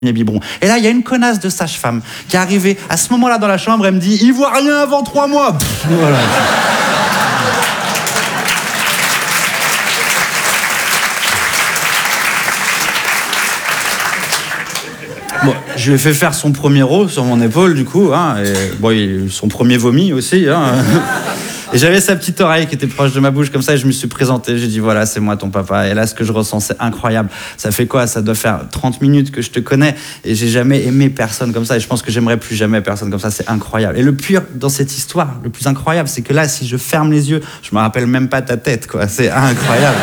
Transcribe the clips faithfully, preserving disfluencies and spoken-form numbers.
biberon. Et là, il y a une connasse de sage-femme qui est arrivée à ce moment-là dans la chambre, elle me dit « Il voit rien avant trois mois !» Pff, voilà. Bon, je lui ai fait faire son premier rot sur mon épaule, du coup, hein, et bon, il, son premier vomi aussi, hein. Et j'avais sa petite oreille qui était proche de ma bouche, comme ça, et je me suis présenté, j'ai dit, voilà, c'est moi ton papa. Et là, ce que je ressens, c'est incroyable. Ça fait quoi? Ça doit faire trente minutes que je te connais, et j'ai jamais aimé personne comme ça, et je pense que j'aimerais plus jamais personne comme ça, c'est incroyable. Et le pire dans cette histoire, le plus incroyable, c'est que là, si je ferme les yeux, je me rappelle même pas ta tête, quoi. C'est incroyable.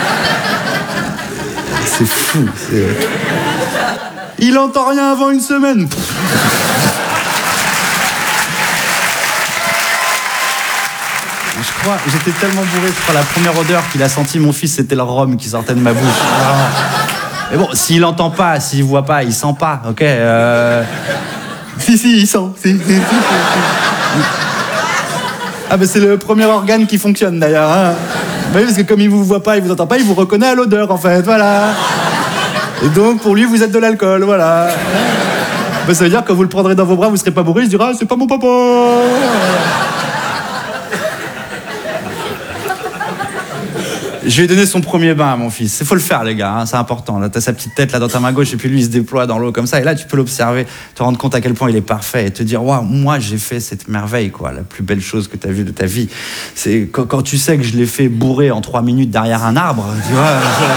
C'est fou. C'est... Il entend rien avant une semaine. Je crois, j'étais tellement bourré, je crois, la première odeur qu'il a senti, mon fils, c'était le rhum qui sortait de ma bouche. Mais bon, s'il entend pas, s'il voit pas, il sent pas, ok euh... Si, si, il sent. Si, si, si, si. Ah, ben c'est le premier organe qui fonctionne, d'ailleurs. Hein. Oui, parce que comme il vous voit pas, il vous entend pas, il vous reconnaît à l'odeur, en fait, voilà. Et donc, pour lui, vous êtes de l'alcool, voilà. Ben, ça veut dire que quand vous le prendrez dans vos bras, vous serez pas bourré, il se dira, ah, c'est pas mon papa. Je lui ai donné son premier bain à mon fils. Il faut le faire, les gars, hein, c'est important. Là, t'as sa petite tête là dans ta main gauche et puis lui, il se déploie dans l'eau comme ça. Et là, tu peux l'observer, te rendre compte à quel point il est parfait et te dire, waouh, moi, j'ai fait cette merveille, quoi, la plus belle chose que t'as vue de ta vie. C'est quand, quand tu sais que je l'ai fait bourrer en trois minutes derrière un arbre, tu vois.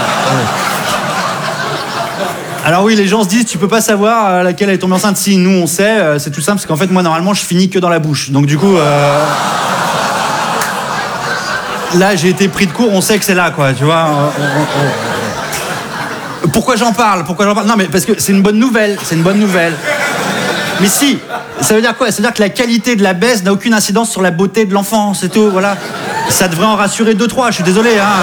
Alors oui, les gens se disent, tu peux pas savoir à laquelle elle est tombée enceinte. Si, nous, on sait. Euh, c'est tout simple, parce qu'en fait, moi, normalement, je finis que dans la bouche. Donc du coup... Euh... Là, j'ai été pris de court, on sait que c'est là, quoi, tu vois. On, on, on... Pourquoi j'en parle Pourquoi j'en parle Non, mais parce que c'est une bonne nouvelle, c'est une bonne nouvelle. Mais si, ça veut dire quoi? Ça veut dire que la qualité de la baisse n'a aucune incidence sur la beauté de l'enfant, c'est tout, voilà. Ça devrait en rassurer deux, trois, je suis désolé, hein.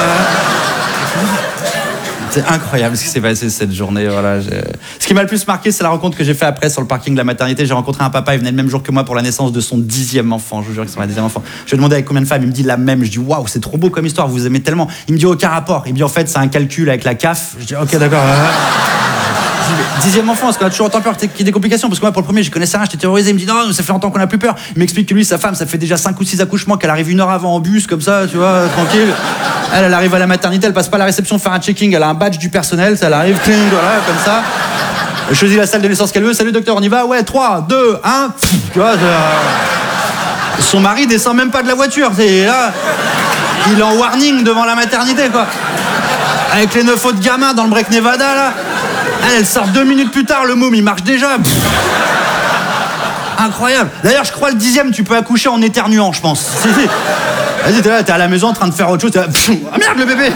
C'est incroyable ce qui s'est passé cette journée. Voilà. Je... Ce qui m'a le plus marqué, c'est la rencontre que j'ai fait après sur le parking de la maternité. J'ai rencontré un papa, il venait le même jour que moi pour la naissance de son dixième enfant. Je vous jure que c'est mon dixième enfant. Je lui ai demandé avec combien de femmes, il me dit la même. Je dis waouh, c'est trop beau comme histoire, vous aimez tellement. Il me dit aucun rapport. Il me dit en fait, c'est un calcul avec la C A F. Je dis ok, d'accord. Dixième enfant, parce qu'on a toujours autant peur qu'il y ait des complications. Parce que moi, pour le premier, je connaissais rien, j'étais terrorisé. Il me dit non, ça fait longtemps qu'on a plus peur. Il m'explique que lui, sa femme, ça fait déjà cinq ou six accouchements, qu'elle arrive une heure avant en bus, comme ça, tu vois, tranquille. Elle, elle arrive à la maternité, elle passe pas à la réception faire un checking, elle a un badge du personnel, ça elle arrive, cling, voilà, comme ça. Elle choisit la salle de naissance qu'elle veut. Salut docteur, on y va? Ouais, trois, deux, un. Tu vois, je... son mari descend même pas de la voiture. C'est là, il est en warning devant la maternité, quoi. Avec les neuf autres gamins dans le break Nevada, là. Elle sort deux minutes plus tard, le môme il marche déjà. Pff. Incroyable. D'ailleurs, je crois le dixième, tu peux accoucher en éternuant, je pense. Si, si. Vas-y, t'es là, t'es à la maison en train de faire autre chose. T'es là, ah merde, le bébé.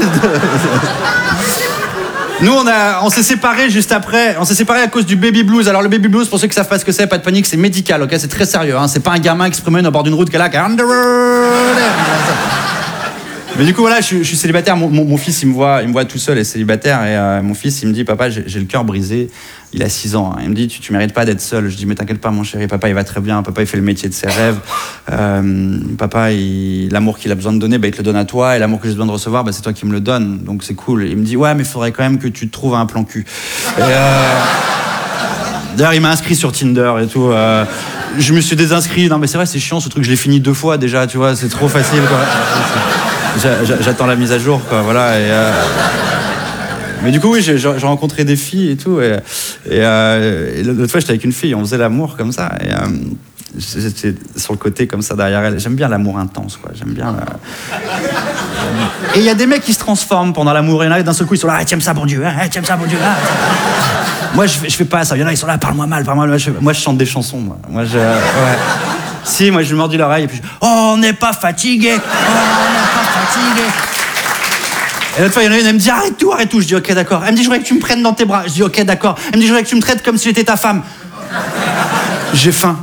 Nous, on, a, on s'est séparés juste après. On s'est séparés à cause du baby blues. Alors, le baby blues, pour ceux qui savent pas ce que c'est, pas de panique, c'est médical, ok? C'est très sérieux. Hein. C'est pas un gamin qui se promène au bord d'une route qui est là, qui est mais du coup, voilà, je, je suis célibataire. Mon, mon, mon fils, il me voit, il me voit tout seul et célibataire. Et euh, mon fils, il me dit, papa, j'ai, j'ai le cœur brisé. Il a six ans. Hein. Il me dit, tu, tu mérites pas d'être seul. Je dis, mais t'inquiète pas, mon chéri. Papa, il va très bien. Papa, il fait le métier de ses rêves. Euh, papa, il, l'amour qu'il a besoin de donner, bah, il te le donne à toi. Et l'amour que j'ai besoin de recevoir, bah, c'est toi qui me le donnes. Donc, c'est cool. Et il me dit, ouais, mais il faudrait quand même que tu te trouves un plan cul. Et, euh... D'ailleurs, il m'a inscrit sur Tinder et tout. Euh... Je me suis désinscrit. Non, mais c'est vrai, c'est chiant ce truc. Je l'ai fini deux fois déjà, tu vois. C'est trop facile, quoi. J'attends la mise à jour, quoi, voilà. Et, euh... Mais du coup, oui, j'ai, j'ai rencontré des filles et tout. Et, et, euh, et l'autre fois, j'étais avec une fille, on faisait l'amour comme ça. Et euh, j'étais sur le côté comme ça derrière elle. J'aime bien l'amour intense, quoi. J'aime bien. La... Et il y a des mecs qui se transforment pendant l'amour. Et là, d'un seul coup, ils sont là, ah, tu aimes ça, bon Dieu, hein, tu aimes ça, bon Dieu. Ah, moi, je, je fais pas ça. Il y en a, ils sont là, parle-moi mal, parle-moi mal. Moi, je chante des chansons, moi. Moi, je. Ouais. Si, moi, je lui mordis l'oreille et puis je... Oh, on n'est pas fatigué. Oh, on n'est pas fatigué. Et l'autre fois, il y en a une, elle me dit arrête tout, arrête tout. Je dis ok, d'accord. Elle me dit je voudrais que tu me prennes dans tes bras. Je dis ok, d'accord. Elle me dit je voudrais que tu me traites comme si j'étais ta femme. J'ai faim.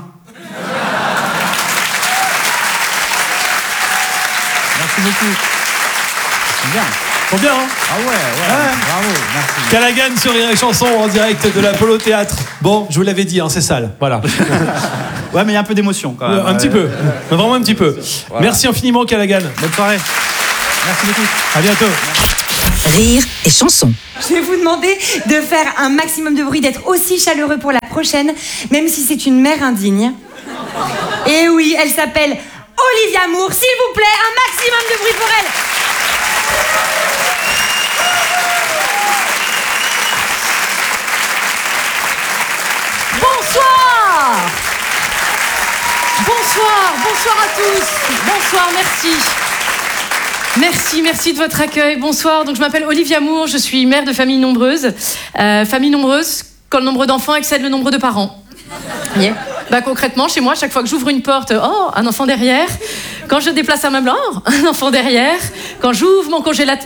Merci beaucoup. C'est bien. Trop bien, hein? Ah ouais, ouais, ouais, bravo, merci. Callaghan sur Rire et Chanson en direct de l'Apollo Théâtre. Bon, je vous l'avais dit, hein, c'est sale, voilà. Ouais, mais il y a un peu d'émotion quand même. Euh, un petit peu, mais vraiment un petit peu. Voilà. Merci infiniment, Callaghan. Bonne soirée. Merci beaucoup. À bientôt. Merci. Rire et chanson. Je vais vous demander de faire un maximum de bruit, d'être aussi chaleureux pour la prochaine, même si c'est une mère indigne. Et oui, elle s'appelle Olivia Moore. S'il vous plaît, un maximum de bruit pour elle. Bonsoir. Bonsoir, bonsoir à tous. Bonsoir, merci. Merci, merci de votre accueil. Bonsoir, donc je m'appelle Olivia Moore, je suis mère de famille nombreuse. Euh, famille nombreuse, quand le nombre d'enfants excède le nombre de parents. Yeah. Bah, concrètement, chez moi, chaque fois que j'ouvre une porte, oh, un enfant derrière. Quand je déplace un meuble, oh, un enfant derrière. Quand j'ouvre mon congélateur...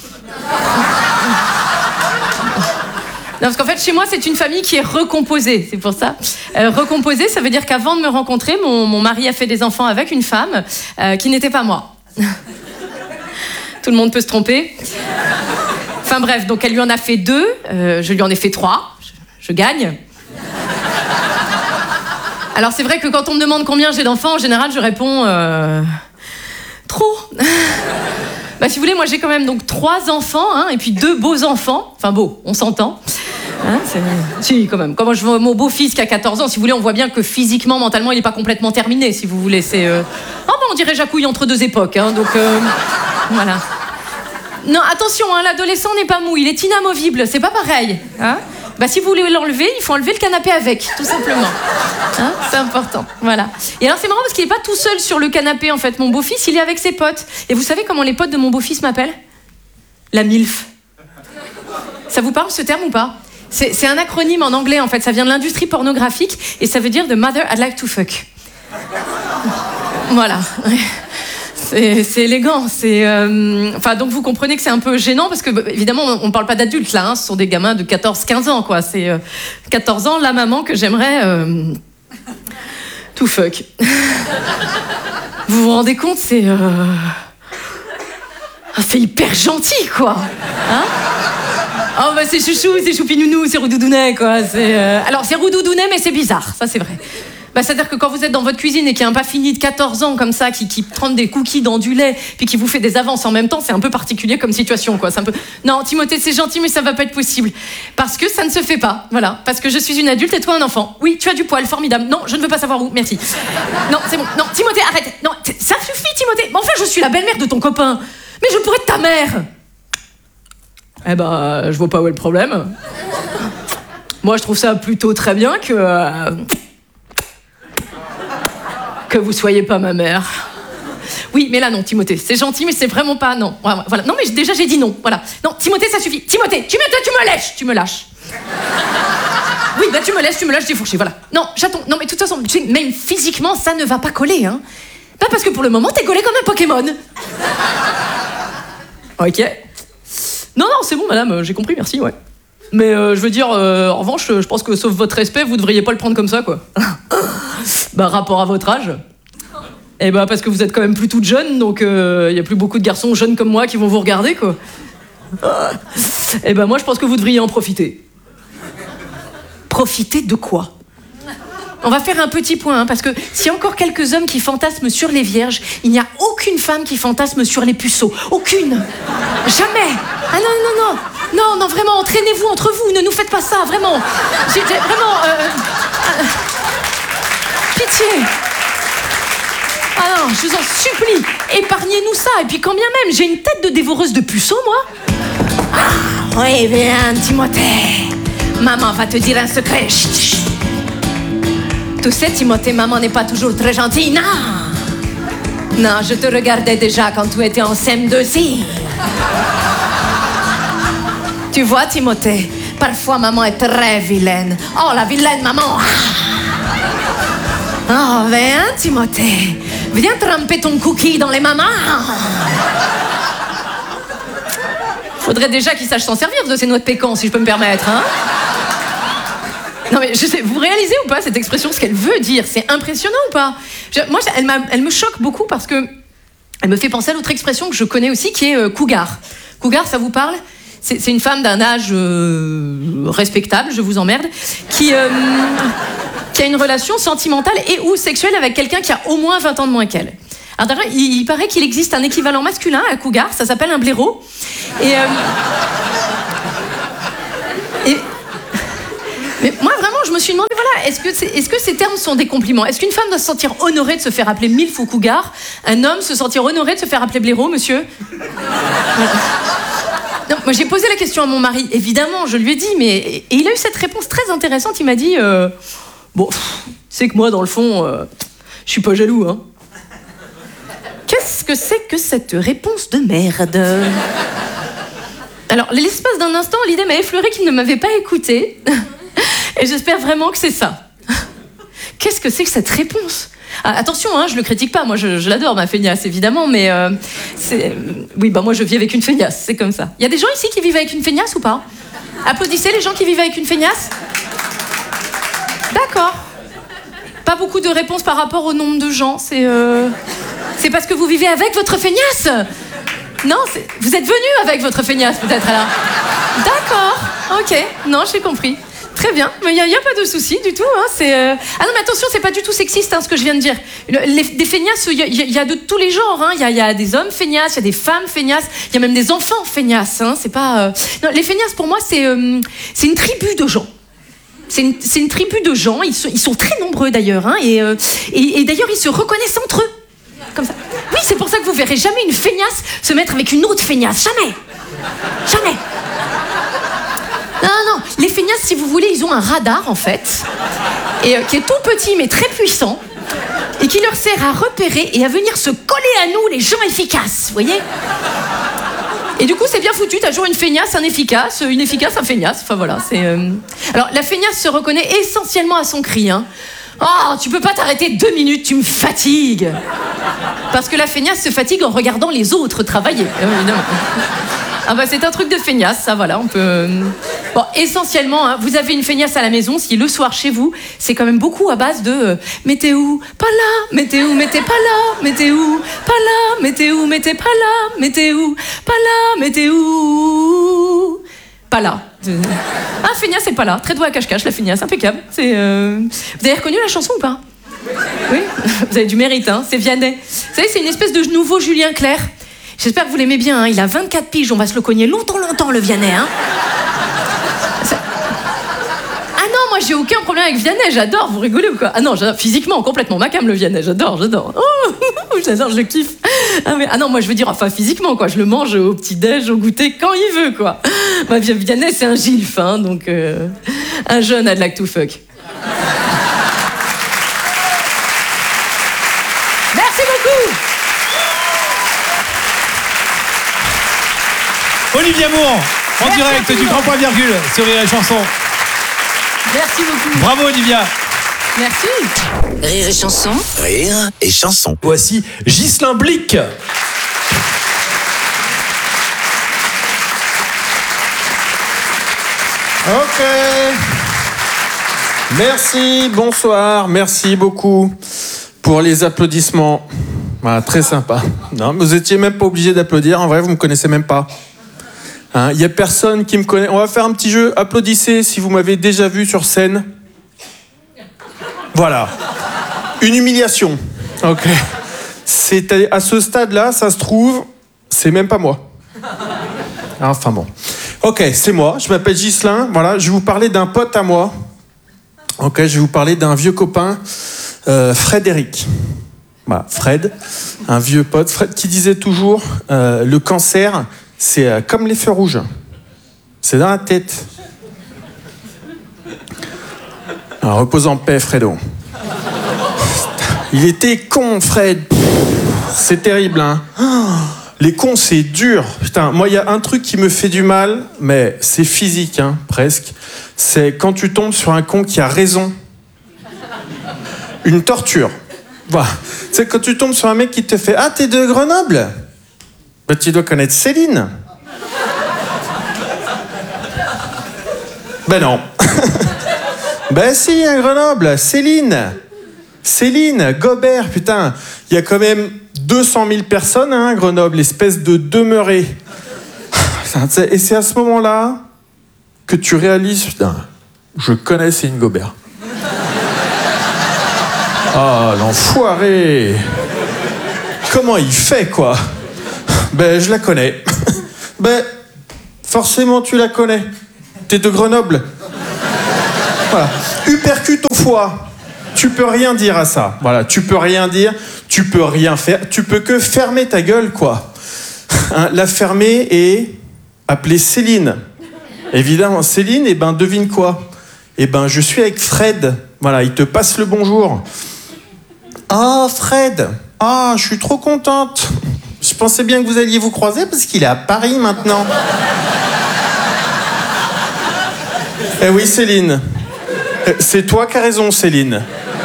Non, parce qu'en fait, chez moi, c'est une famille qui est recomposée, c'est pour ça. Euh, recomposée, ça veut dire qu'avant de me rencontrer, mon, mon mari a fait des enfants avec une femme euh, qui n'était pas moi. Tout le monde peut se tromper. Enfin bref, donc elle lui en a fait deux, euh, je lui en ai fait trois, je, je gagne. Alors c'est vrai que quand on me demande combien j'ai d'enfants, en général, je réponds... Euh, trop. Bah, si vous voulez, moi j'ai quand même donc trois enfants, hein, et puis deux beaux enfants. Enfin beaux, on s'entend. Hein, c'est... Si, quand même. Quand je vois mon beau-fils qui a quatorze ans, si vous voulez, on voit bien que physiquement, mentalement, il n'est pas complètement terminé, si vous voulez. C'est, euh... oh, bah, on dirait Jacouille entre deux époques, hein, donc euh... voilà. Non, attention, hein, l'adolescent n'est pas mou, il est inamovible, c'est pas pareil. Hein, bah, si vous voulez l'enlever, il faut enlever le canapé avec, tout simplement. Hein, c'est important, voilà. Et alors, c'est marrant parce qu'il n'est pas tout seul sur le canapé, en fait. Mon beau-fils, il est avec ses potes. Et vous savez comment les potes de mon beau-fils m'appellent ? La MILF. Ça vous parle, ce terme, ou pas ? C'est, c'est un acronyme en anglais, en fait. Ça vient de l'industrie pornographique et ça veut dire « The mother I'd like to fuck ». Voilà. C'est, c'est élégant. C'est, euh... enfin, donc vous comprenez que c'est un peu gênant parce que, bah, évidemment, on ne parle pas d'adultes, là. Hein. Ce sont des gamins de quatorze quinze ans, quoi. C'est euh, quatorze ans, la maman que j'aimerais... Euh... to fuck. Vous vous rendez compte, c'est... Euh... c'est hyper gentil, quoi. Hein ? Oh bah c'est chouchou, c'est choupinounou, c'est roudoudounet, quoi. C'est, euh... Alors c'est roudoudounet, mais c'est bizarre, ça c'est vrai. Bah, c'est-à-dire que quand vous êtes dans votre cuisine et qu'il y a un pas fini de quatorze ans comme ça, qui, qui trempe des cookies dans du lait, puis qui vous fait des avances en même temps, c'est un peu particulier comme situation, quoi. C'est un peu... Non, Timothée, c'est gentil, mais ça va pas être possible. Parce que ça ne se fait pas, voilà. Parce que je suis une adulte et toi un enfant. Oui, tu as du poil, formidable. Non, je ne veux pas savoir où, merci. Non, c'est bon. Non, Timothée, arrête. Non, ça suffit, Timothée. Mais enfin, je suis la belle-mère de ton copain. Mais je pourrais être ta mère. Eh ben, je vois pas où est le problème. Moi, je trouve ça plutôt très bien que... Euh... que vous soyez pas ma mère. Oui, mais là, non, Timothée, c'est gentil, mais c'est vraiment pas... Non, voilà. Non, mais déjà, j'ai dit non, voilà. Non, Timothée, ça suffit. Timothée, tu me, tu me lèches, tu me lâches. Oui, bah tu me laisses, tu me lâches, j'ai fourché, voilà. Non, chaton, non, mais de toute façon, tu sais, même physiquement, ça ne va pas coller, hein. Pas parce que pour le moment, t'es collé comme un Pokémon. Ok. Non, non, c'est bon, madame, j'ai compris, merci, ouais. Mais euh, je veux dire, euh, en revanche, je pense que sauf votre respect, vous devriez pas le prendre comme ça, quoi. Bah, rapport à votre âge. Eh bah, parce que vous êtes quand même plus toute jeune, donc il euh, y a plus beaucoup de garçons jeunes comme moi qui vont vous regarder, quoi. Eh bah, moi, je pense que vous devriez en profiter. Profiter de quoi ? On va faire un petit point, hein, parce que s'il y a encore quelques hommes qui fantasment sur les vierges, il n'y a aucune femme qui fantasme sur les puceaux. Aucune. Jamais. Ah non, non, non. Non, non, vraiment, entraînez-vous entre vous. Ne nous faites pas ça, vraiment. J'ai, j'ai vraiment... Euh, euh, pitié. Ah non, je vous en supplie. Épargnez-nous ça. Et puis quand bien même, j'ai une tête de dévoreuse de puceaux, moi. Ah, oui, bien, Timothée. Maman va te dire un secret. Chut, chut. Tu sais, Timothée, maman n'est pas toujours très gentille, non. Non, je te regardais déjà quand tu étais en C M deux I. Tu vois, Timothée, parfois maman est très vilaine. Oh, la vilaine maman. Oh, viens, Timothée. Viens tremper ton cookie dans les mamans. Faudrait déjà qu'il sache s'en servir de ces noix de pécan, si je peux me permettre, hein. Non mais je sais, vous réalisez ou pas cette expression, ce qu'elle veut dire ? C'est impressionnant ou pas ? je, Moi, elle, m'a, elle me choque beaucoup parce que elle me fait penser à l'autre expression que je connais aussi, qui est euh, cougar. Cougar, ça vous parle ? c'est, c'est une femme d'un âge euh, respectable, je vous emmerde, qui, euh, qui a une relation sentimentale et ou sexuelle avec quelqu'un qui a au moins vingt ans de moins qu'elle. Alors d'ailleurs, il, il paraît qu'il existe un équivalent masculin à cougar, ça s'appelle un blaireau. Et, euh, et mais moi vraiment, je me suis demandé, voilà, est-ce que, c'est, est-ce que ces termes sont des compliments? Est-ce qu'une femme doit se sentir honorée de se faire appeler milf ou cougar? Un homme se sentir honoré de se faire appeler blaireau, monsieur? Voilà. Non, moi j'ai posé la question à mon mari, évidemment, je lui ai dit, mais... Et il a eu cette réponse très intéressante, il m'a dit, euh, bon, c'est que moi, dans le fond, euh, je suis pas jaloux, hein. Qu'est-ce que c'est que cette réponse de merde? Alors, l'espace d'un instant, l'idée m'a effleuré qu'il ne m'avait pas écouté. Et j'espère vraiment que c'est ça. Qu'est-ce que c'est que cette réponse? Ah, attention, hein, je le critique pas, moi je, je l'adore, ma feignasse, évidemment, mais euh, c'est... Oui, bah moi je vis avec une feignasse, c'est comme ça. Il y a des gens ici qui vivent avec une feignasse ou pas? Applaudissez les gens qui vivent avec une feignasse. D'accord. Pas beaucoup de réponses par rapport au nombre de gens, c'est... Euh... C'est parce que vous vivez avec votre feignasse? Non, c'est... vous êtes venu avec votre feignasse peut-être là. D'accord, ok, non, j'ai compris. Très bien, mais il n'y a, a pas de souci du tout. Hein, c'est, euh... Ah non, mais attention, c'est pas du tout sexiste hein, ce que je viens de dire. Le, les, des feignasses, il y, y, y a de tous les genres. Il hein. y, y a des hommes feignasses, il y a des femmes feignasses, il y a même des enfants feignasses. Hein, c'est pas, euh... non, les feignasses, pour moi, c'est, euh, c'est une tribu de gens. C'est une, c'est une tribu de gens, ils sont, ils sont très nombreux d'ailleurs. Hein, et, euh, et, et d'ailleurs, ils se reconnaissent entre eux. Comme ça. Oui, c'est pour ça que vous verrez jamais une feignasse se mettre avec une autre feignasse. Jamais. Jamais. Non, non, non. Les feignasses, si vous voulez, ils ont un radar, en fait, et, euh, qui est tout petit, mais très puissant, et qui leur sert à repérer et à venir se coller à nous, les gens efficaces, vous voyez? Et du coup, c'est bien foutu, t'as toujours une feignasse, un efficace, une efficace, un feignasse, enfin voilà, c'est... Euh... Alors, la feignasse se reconnaît essentiellement à son cri, hein. Oh, tu peux pas t'arrêter deux minutes, tu me fatigues. Parce que la feignasse se fatigue en regardant les autres travailler, évidemment. Ah bah c'est un truc de feignasse, ça voilà, on peut... Bon, essentiellement, hein, vous avez une feignasse à la maison, si le soir chez vous, c'est quand même beaucoup à base de euh, « Mais t'es où? Pas là. Mais t'es où? Mais t'es pas là. Mais t'es où? Pas là. Mais t'es où? Mais t'es pas là. Mais t'es où? Pas là. Mais t'es où? Pas là. » Ah, feignasse, c'est pas là. Très doué à cache-cache, la feignasse, impeccable. C'est, euh... Vous avez reconnu la chanson ou pas? Oui. Vous avez du mérite, hein. C'est Vianney. Vous savez, c'est une espèce de nouveau Julien Clerc. J'espère que vous l'aimez bien, hein. Il a vingt-quatre piges, on va se le cogner longtemps, longtemps, le Vianney, hein. Ça... Ah non, moi j'ai aucun problème avec Vianney, j'adore, vous rigolez ou quoi? Ah non, j'adore, physiquement, complètement, ma cam le Vianney, j'adore, j'adore. Oh, j'adore, je le kiffe. Ah, mais, ah non, moi je veux dire, enfin physiquement, quoi, je le mange au petit-déj, au goûter, quand il veut, quoi. Bah, Vianney, c'est un gilf, hein, donc euh, un jeune I'd like to fuck. Merci beaucoup. Olivia Moore, en Merci direct du Grand Point Virgule sur Rire et Chanson. Merci beaucoup. Bravo Olivia. Merci. Rire et Chanson. Rire et Chanson. Voici Ghislain Blic. Ok. Merci, bonsoir, merci beaucoup pour les applaudissements. Voilà, très sympa. Non, mais vous étiez même pas obligé d'applaudir. En vrai, vous me connaissez même pas. Il hein, y a personne qui me connaît. On va faire un petit jeu. Applaudissez si vous m'avez déjà vu sur scène. Voilà. Une humiliation. Ok. C'est à, à ce stade-là, ça se trouve, c'est même pas moi. Enfin bon. Ok, c'est moi. Je m'appelle Ghislain. Voilà, je vais vous parler d'un pote à moi. Ok, je vais vous parler d'un vieux copain, euh, Frédéric. Voilà, Fred, un vieux pote. Fred qui disait toujours, euh, le cancer, c'est euh, comme les feux rouges. C'est dans la tête. Alors, repose en paix, Fredo. Il était con, Fred. C'est terrible, hein. Les cons, c'est dur. Putain, moi, il y a un truc qui me fait du mal, mais c'est physique, hein, presque. C'est quand tu tombes sur un con qui a raison. Une torture. Voilà. C'est quand tu tombes sur un mec qui te fait « Ah, t'es de Grenoble ?» Bah, tu dois connaître Céline. Ben non. Ben si, à Grenoble, Céline. Céline, Gobert, putain. Il y a quand même deux cent mille personnes, hein, à Grenoble, espèce de demeuré. Et c'est à ce moment-là que tu réalises, putain, je connais Céline Gobert. Ah, l'enfoiré. comment il fait, quoi? Ben, je la connais. Ben, forcément, tu la connais. T'es de Grenoble. Voilà. Uppercut au foie. Tu peux rien dire à ça. Voilà, tu peux rien dire, tu peux rien faire. Tu peux que fermer ta gueule, quoi. Hein, la fermer et appeler Céline. Évidemment, Céline, et eh ben, devine quoi? Eh ben, je suis avec Fred. Voilà, il te passe le bonjour. Ah, oh, Fred. Ah, je suis trop contente. Je pensais bien que vous alliez vous croiser parce qu'il est à Paris maintenant. Eh oui, Céline. C'est toi qui as raison, Céline.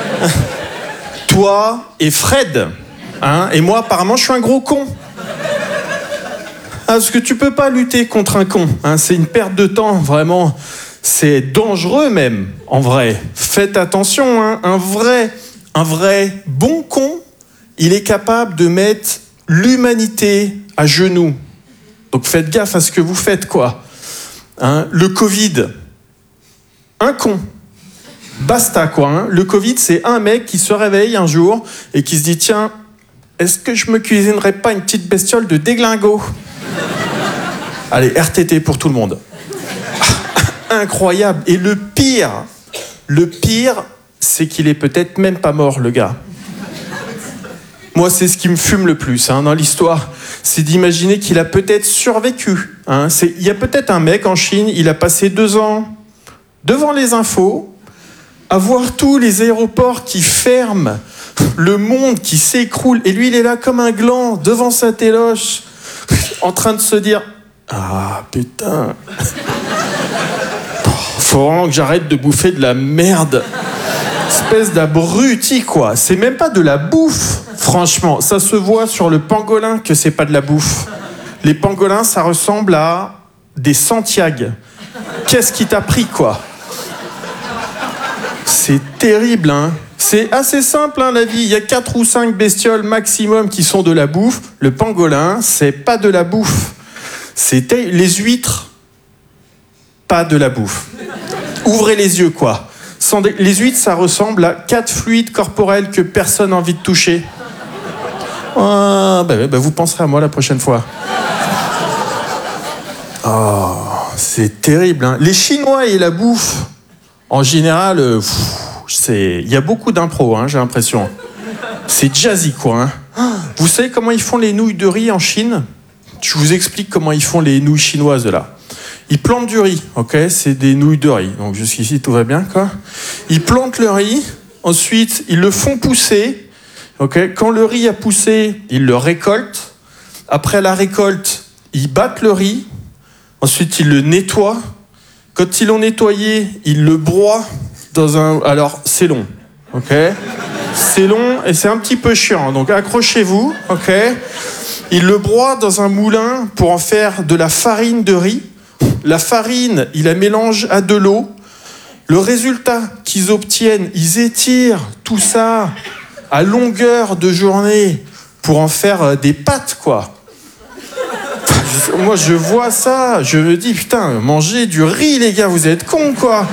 Toi et Fred. Hein, et moi, apparemment, je suis un gros con. Ah, parce que tu peux pas lutter contre un con. Hein, c'est une perte de temps, vraiment. C'est dangereux même, en vrai. Faites attention, hein, un vrai, un vrai bon con, il est capable de mettre l'humanité à genoux. Donc faites gaffe à ce que vous faites, quoi. Hein, le Covid, un con. Basta, quoi. Hein. Le Covid, c'est un mec qui se réveille un jour et qui se dit, tiens, est-ce que je me cuisinerais pas une petite bestiole de déglingo? Allez, R T T pour tout le monde. Incroyable. Et le pire, le pire, c'est qu'il est peut-être même pas mort, le gars. Moi, c'est ce qui me fume le plus hein, dans l'histoire. C'est d'imaginer qu'il a peut-être survécu. Hein. C'est, il y a peut-être un mec en Chine, il a passé deux ans devant les infos, à voir tous les aéroports qui ferment, le monde qui s'écroule, et lui, il est là comme un gland, devant sa téloche, en train de se dire « Ah, putain, faut vraiment que j'arrête de bouffer de la merde. » Espèce d'abruti, quoi. C'est même pas de la bouffe, franchement. Ça se voit sur le pangolin que c'est pas de la bouffe. Les pangolins, ça ressemble à des Santiago. Qu'est-ce qui t'a pris, quoi? C'est terrible, hein. C'est assez simple, hein, la vie. Il y a quatre ou cinq bestioles maximum qui sont de la bouffe. Le pangolin, c'est pas de la bouffe. C'est ter- les huîtres, pas de la bouffe. Ouvrez les yeux, quoi. Sans dé- les huîtres, ça ressemble à quatre fluides corporels que personne n'a envie de toucher. Ah, bah, bah, vous penserez à moi la prochaine fois. Oh, c'est terrible, hein. Les Chinois et la bouffe, en général, euh, pff, c'est... il y a beaucoup d'impro, hein, j'ai l'impression. C'est jazzy, quoi. Hein. Vous savez comment ils font les nouilles de riz en Chine? Je vous explique comment ils font les nouilles chinoises, là. Ils plantent du riz, ok? C'est des nouilles de riz. Donc jusqu'ici, tout va bien, quoi. Ils plantent le riz, ensuite, ils le font pousser. Ok? Quand le riz a poussé, ils le récoltent. Après la récolte, ils battent le riz. Ensuite, ils le nettoient. Quand ils l'ont nettoyé, ils le broient dans un... Alors, c'est long, ok? C'est long et c'est un petit peu chiant. Donc, accrochez-vous, ok? Ils le broient dans un moulin pour en faire de la farine de riz. La farine, ils la mélangent à de l'eau. Le résultat qu'ils obtiennent, ils étirent tout ça à longueur de journée pour en faire des pâtes, quoi. Je, moi, je vois ça, je me dis, putain, manger du riz, les gars, vous êtes cons, quoi.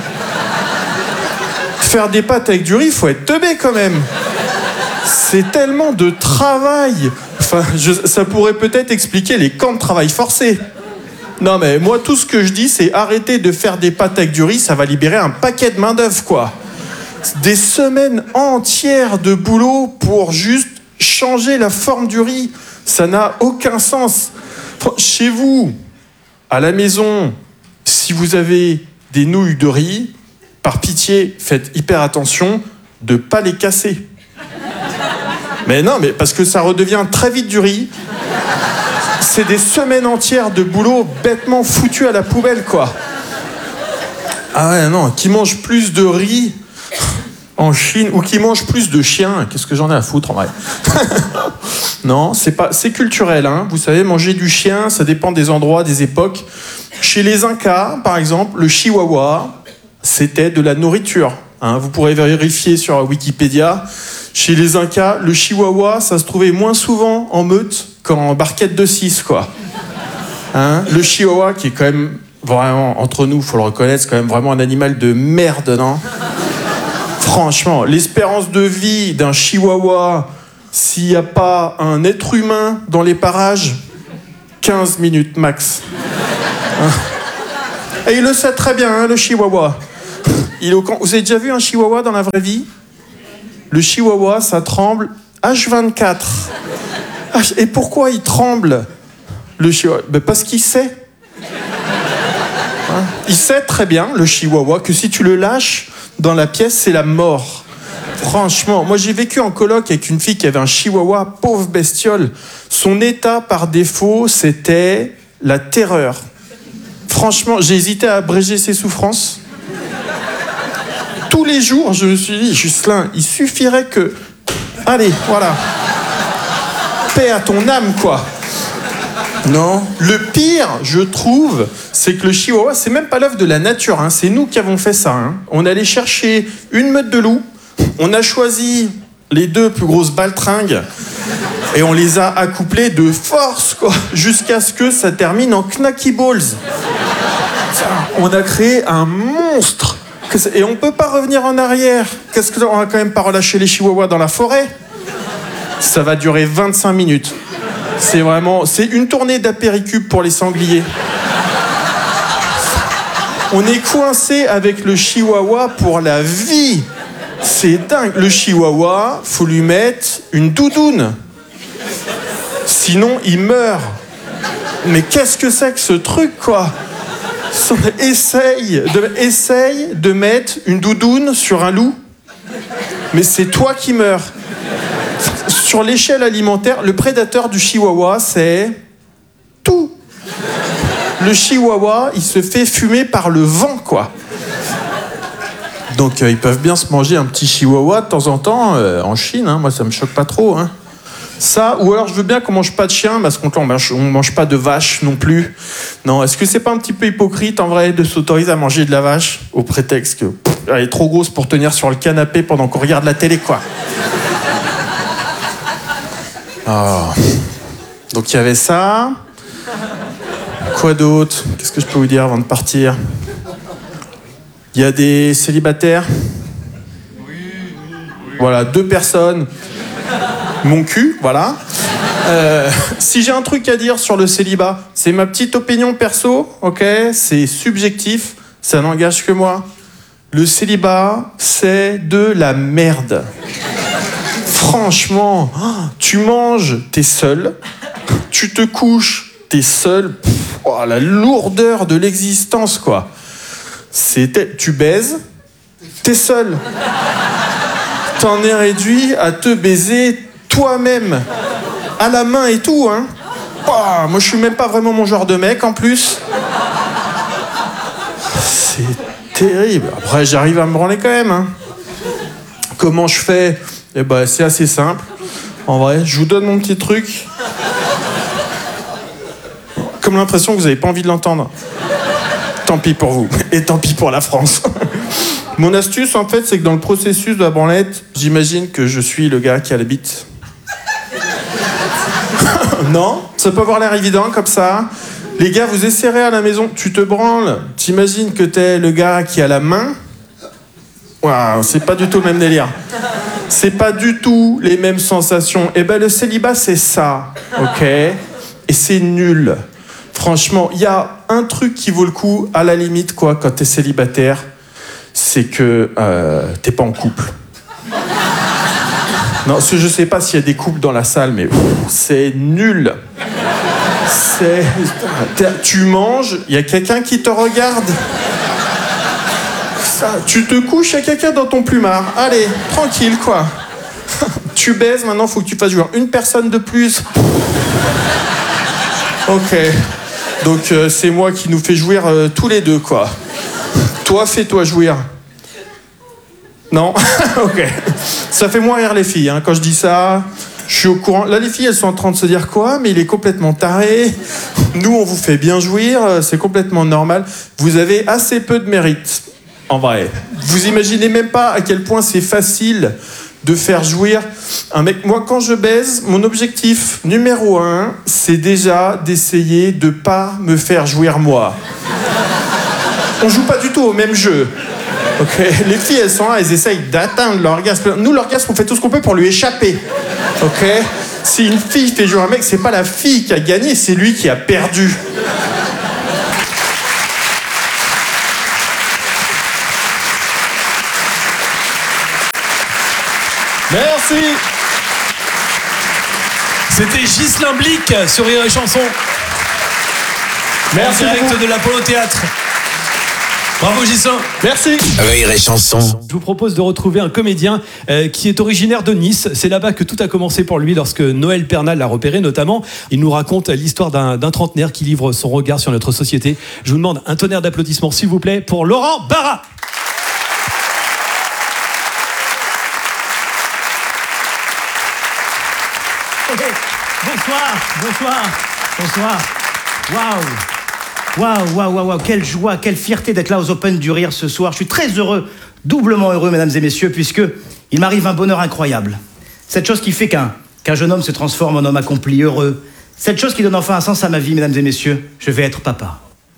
Faire des pâtes avec du riz, faut être teubé, quand même. C'est tellement de travail. Enfin, je, ça pourrait peut-être expliquer les camps de travail forcés. Non, mais moi, tout ce que je dis, c'est arrêter de faire des pâtes avec du riz, ça va libérer un paquet de main-d'œuvre, quoi. Des semaines entières de boulot pour juste changer la forme du riz. Ça n'a aucun sens. Chez vous, à la maison, si vous avez des nouilles de riz, par pitié, faites hyper attention de ne pas les casser. Mais non, mais parce que ça redevient très vite du riz. C'est des semaines entières de boulot bêtement foutu à la poubelle, quoi. Ah ouais, non, qui mange plus de riz en Chine ou qui mange plus de chiens, qu'est-ce que j'en ai à foutre en vrai? Non, c'est pas, c'est culturel, hein. Vous savez, manger du chien, ça dépend des endroits, des époques. Chez les Incas, par exemple, le chihuahua, c'était de la nourriture. Hein. Vous pourrez vérifier sur Wikipédia. Chez les Incas, le chihuahua, ça se trouvait moins souvent en meute qu'en barquette de six, quoi. Hein. Le chihuahua, qui est quand même vraiment, entre nous, faut le reconnaître, c'est quand même vraiment un animal de merde, non? Franchement, l'espérance de vie d'un chihuahua s'il n'y a pas un être humain dans les parages, quinze minutes max. Hein. Et il le sait très bien, hein, le chihuahua. Il est au camp. Vous avez déjà vu un chihuahua dans la vraie vie? Le chihuahua, ça tremble H vingt-quatre. Et pourquoi il tremble, le chihuahua? Ben parce qu'il sait. Hein, il sait très bien, le chihuahua, que si tu le lâches dans la pièce, c'est la mort. Franchement, moi j'ai vécu en coloc avec une fille qui avait un chihuahua, pauvre bestiole. Son état par défaut, c'était la terreur. Franchement, j'ai hésité à abréger ses souffrances. Tous les jours, je me suis dit, Ghislain, il suffirait que... Allez, voilà. Paix à ton âme, quoi. Non. Le pire, je trouve, c'est que le chihuahua, c'est même pas l'œuvre de la nature, hein. C'est nous qui avons fait ça. Hein. On allait chercher une meute de loups, on a choisi les deux plus grosses baltringues et on les a accouplés de force, quoi, jusqu'à ce que ça termine en knacky balls. On a créé un monstre. Et on peut pas revenir en arrière. Qu'est-ce qu'on va quand même pas relâcher les chihuahuas dans la forêt? Ça va durer vingt-cinq minutes. C'est vraiment... C'est une tournée d'apéricube pour les sangliers. On est coincé avec le chihuahua pour la vie. C'est dingue. Le chihuahua, faut lui mettre une doudoune. Sinon, il meurt. Mais qu'est-ce que c'est que ce truc, quoi? Essaye de, essaye de mettre une doudoune sur un loup. Mais c'est toi qui meurs. Sur l'échelle alimentaire, le prédateur du chihuahua, c'est tout. Le chihuahua, il se fait fumer par le vent, quoi. Donc, euh, ils peuvent bien se manger un petit chihuahua de temps en temps euh, en Chine. Hein. Moi, ça me choque pas trop. Hein. Ça, ou alors je veux bien qu'on mange pas de chien, parce qu'on on mange, on mange pas de vache non plus. Non, est-ce que c'est pas un petit peu hypocrite, en vrai, de s'autoriser à manger de la vache, au prétexte que pff, elle est trop grosse pour tenir sur le canapé pendant qu'on regarde la télé, quoi. Oh. Donc il y avait ça. Quoi d'autre? Qu'est-ce que je peux vous dire avant de partir? Il y a des célibataires. Voilà, deux personnes. Mon cul, voilà. Euh, si j'ai un truc à dire sur le célibat, c'est ma petite opinion perso, ok? C'est subjectif, ça n'engage que moi. Le célibat, c'est de la merde. Franchement, tu manges, t'es seul. Tu te couches, t'es seul. Pff, oh, la lourdeur de l'existence, quoi. C'est, tu baises, t'es seul. T'en es réduit à te baiser toi-même, à la main et tout, hein. Oh, moi, je suis même pas vraiment mon genre de mec, en plus. C'est terrible. Après, j'arrive à me branler quand même, hein. Comment je fais? Eh ben, c'est assez simple. En vrai, je vous donne mon petit truc. Comme l'impression que vous n'avez pas envie de l'entendre. Tant pis pour vous. Et tant pis pour la France. Mon astuce, en fait, c'est que dans le processus de la branlette, j'imagine que je suis le gars qui a la bite. Non, ça peut avoir l'air évident comme ça. Les gars, vous essayerez à la maison, tu te branles, t'imagines que t'es le gars qui a la main. Waouh, c'est pas du tout le même délire. C'est pas du tout les mêmes sensations. Et ben le célibat, c'est ça, ok? Et c'est nul. Franchement, il y a un truc qui vaut le coup, à la limite, quoi, quand t'es célibataire, c'est que euh, t'es pas en couple. Non, parce que je sais pas s'il y a des couples dans la salle, mais pff, c'est nul. C'est... Tu manges, il y a quelqu'un qui te regarde. Ça, tu te couches, il y a quelqu'un dans ton plumard. Allez, tranquille, quoi. Tu baises, maintenant, faut que tu fasses jouer une personne de plus. Ok. Donc, euh, c'est moi qui nous fais jouir euh, tous les deux, quoi. Toi, fais-toi jouir. Non? Ok. Ça fait moins rire les filles, hein. Quand je dis ça, je suis au courant. Là, les filles, elles sont en train de se dire quoi? Mais il est complètement taré. Nous, on vous fait bien jouir. C'est complètement normal. Vous avez assez peu de mérite, en vrai. Vous imaginez même pas à quel point c'est facile de faire jouir un mec. Moi, quand je baise, mon objectif numéro un, c'est déjà d'essayer de pas me faire jouir moi. On joue pas du tout au même jeu. Okay. Les filles, elles sont là, elles essayent d'atteindre l'orgasme. Nous, l'orgasme, on fait tout ce qu'on peut pour lui échapper. Ok? Si une fille fait jouer un mec, c'est pas la fille qui a gagné, c'est lui qui a perdu. Merci. C'était Ghislain Blic sur Rire et Chanson. Merci En direct beaucoup. de l'Apollo Théâtre. Bravo Ghislain. Merci. Rire et Chanson. Je vous propose de retrouver un comédien euh, qui est originaire de Nice. C'est là-bas que tout a commencé pour lui lorsque Noël Pernal l'a repéré notamment. Il nous raconte l'histoire d'un, d'un trentenaire qui livre son regard sur notre société. Je vous demande un tonnerre d'applaudissements s'il vous plaît pour Laurent Barra. Bonsoir, bonsoir, bonsoir. Waouh, waouh, waouh, waouh, waouh, quelle joie, quelle fierté d'être là aux Open du Rire ce soir. Je suis très heureux, doublement heureux, mesdames et messieurs, puisque il m'arrive un bonheur incroyable. Cette chose qui fait qu'un qu'un jeune homme se transforme en homme accompli, heureux. Cette chose qui donne enfin un sens à ma vie, mesdames et messieurs. Je vais être papa.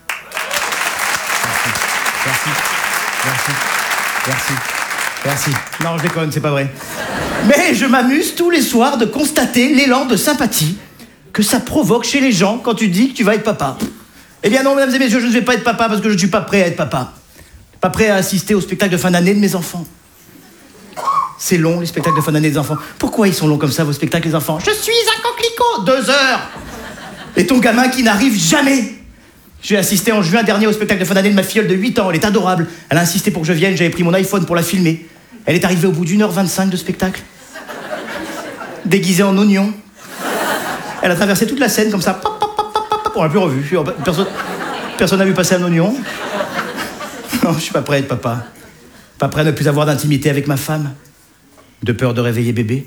Merci, merci, merci, merci. Non, je déconne, c'est pas vrai. Mais je m'amuse tous les soirs de constater l'élan de sympathie que ça provoque chez les gens quand tu dis que tu vas être papa. Eh bien non, mesdames et messieurs, je ne vais pas être papa parce que je ne suis pas prêt à être papa. Pas prêt à assister au spectacle de fin d'année de mes enfants. C'est long, les spectacles de fin d'année des enfants. Pourquoi ils sont longs comme ça, vos spectacles, les enfants? Je suis un coquelicot. Deux heures. Et ton gamin qui n'arrive jamais. J'ai assisté en juin dernier au spectacle de fin d'année de ma filleule de huit ans. Elle est adorable. Elle a insisté pour que je vienne. J'avais pris mon iPhone pour la filmer. Elle est arrivée au bout d'une heure vingt-cinq de spectacle. Déguisée en oignon. Elle a traversé toute la scène comme ça. Pop, pop, pop, pop, pop. On l'a plus revu. Personne personne n'a vu passer un oignon. Non, je suis pas prêt à être papa. Pas prêt à ne plus avoir d'intimité avec ma femme. De peur de réveiller bébé.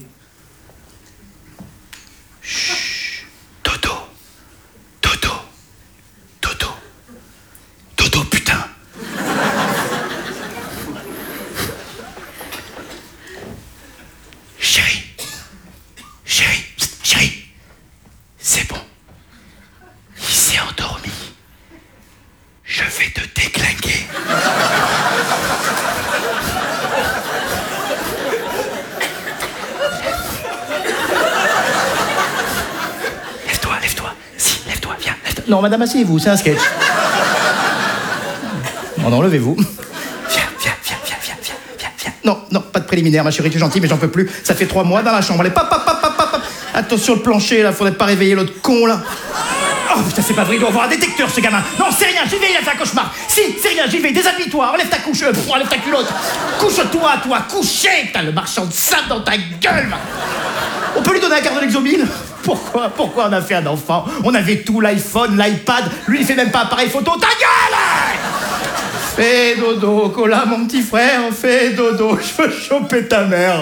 Chut. Dodo. Dodo. Dodo. Dodo, putain. Chérie. Chérie. Chérie. C'est bon. Il s'est endormi. Je vais te déclinguer. Lève-toi, lève-toi. Si, lève-toi, viens. Lève-toi. Non, madame, asseyez-vous, c'est un sketch. Bon, enlevez-vous. Viens, viens, viens, viens, viens, viens, viens, viens. Non, non, pas de préliminaire, ma chérie, tu es gentille, mais j'en peux plus. Ça fait trois mois dans la chambre. Allez, pop, pop, pop, pop, pop. Attention le plancher, là, faudrait pas réveiller l'autre con, là. Oh putain, c'est pas vrai, il doit avoir un détecteur, ce gamin. Non, c'est rien, j'y vais, il a fait un cauchemar. Si, c'est rien, j'y vais, déshabille-toi, enlève ta couche, euh, pff, enlève ta culotte. Couche-toi, toi, couché. Putain, le marchand de sable dans ta gueule, va. On peut lui donner un quart de l'exomile? Pourquoi, pourquoi on a fait un enfant? On avait tout, l'iPhone, l'iPad. Lui, il fait même pas appareil photo. Ta gueule! Fais dodo, Cola, mon petit frère, fais dodo. Je veux choper ta mère.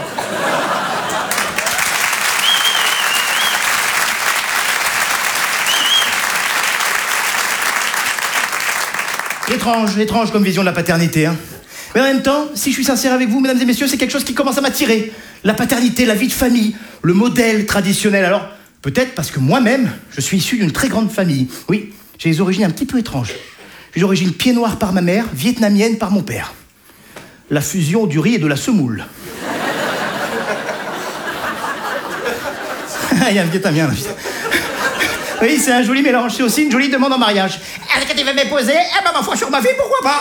Étrange, étrange comme vision de la paternité, hein. Mais en même temps, si je suis sincère avec vous, mesdames et messieurs, c'est quelque chose qui commence à m'attirer. La paternité, la vie de famille, le modèle traditionnel. Alors, peut-être parce que moi-même, je suis issu d'une très grande famille. Oui, j'ai des origines un petit peu étranges. J'ai des origines pieds noirs par ma mère, vietnamienne par mon père. La fusion du riz et de la semoule. Il y a un vietnamien, là, putain. Oui, c'est un joli mélange. C'est aussi une jolie demande en mariage. Est-ce que tu veux m'épouser? Eh ben, ma foi, sur ma vie, pourquoi pas?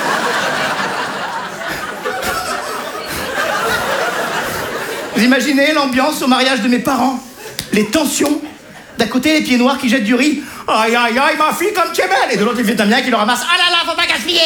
Vous imaginez l'ambiance au mariage de mes parents? Les tensions. D'un côté, les pieds noirs qui jettent du riz. Aïe, aïe, aïe, ma fille, comme tu es belle. Et de l'autre, les Vietnamiens qui le ramassent. Ah là là, faut pas gaspiller.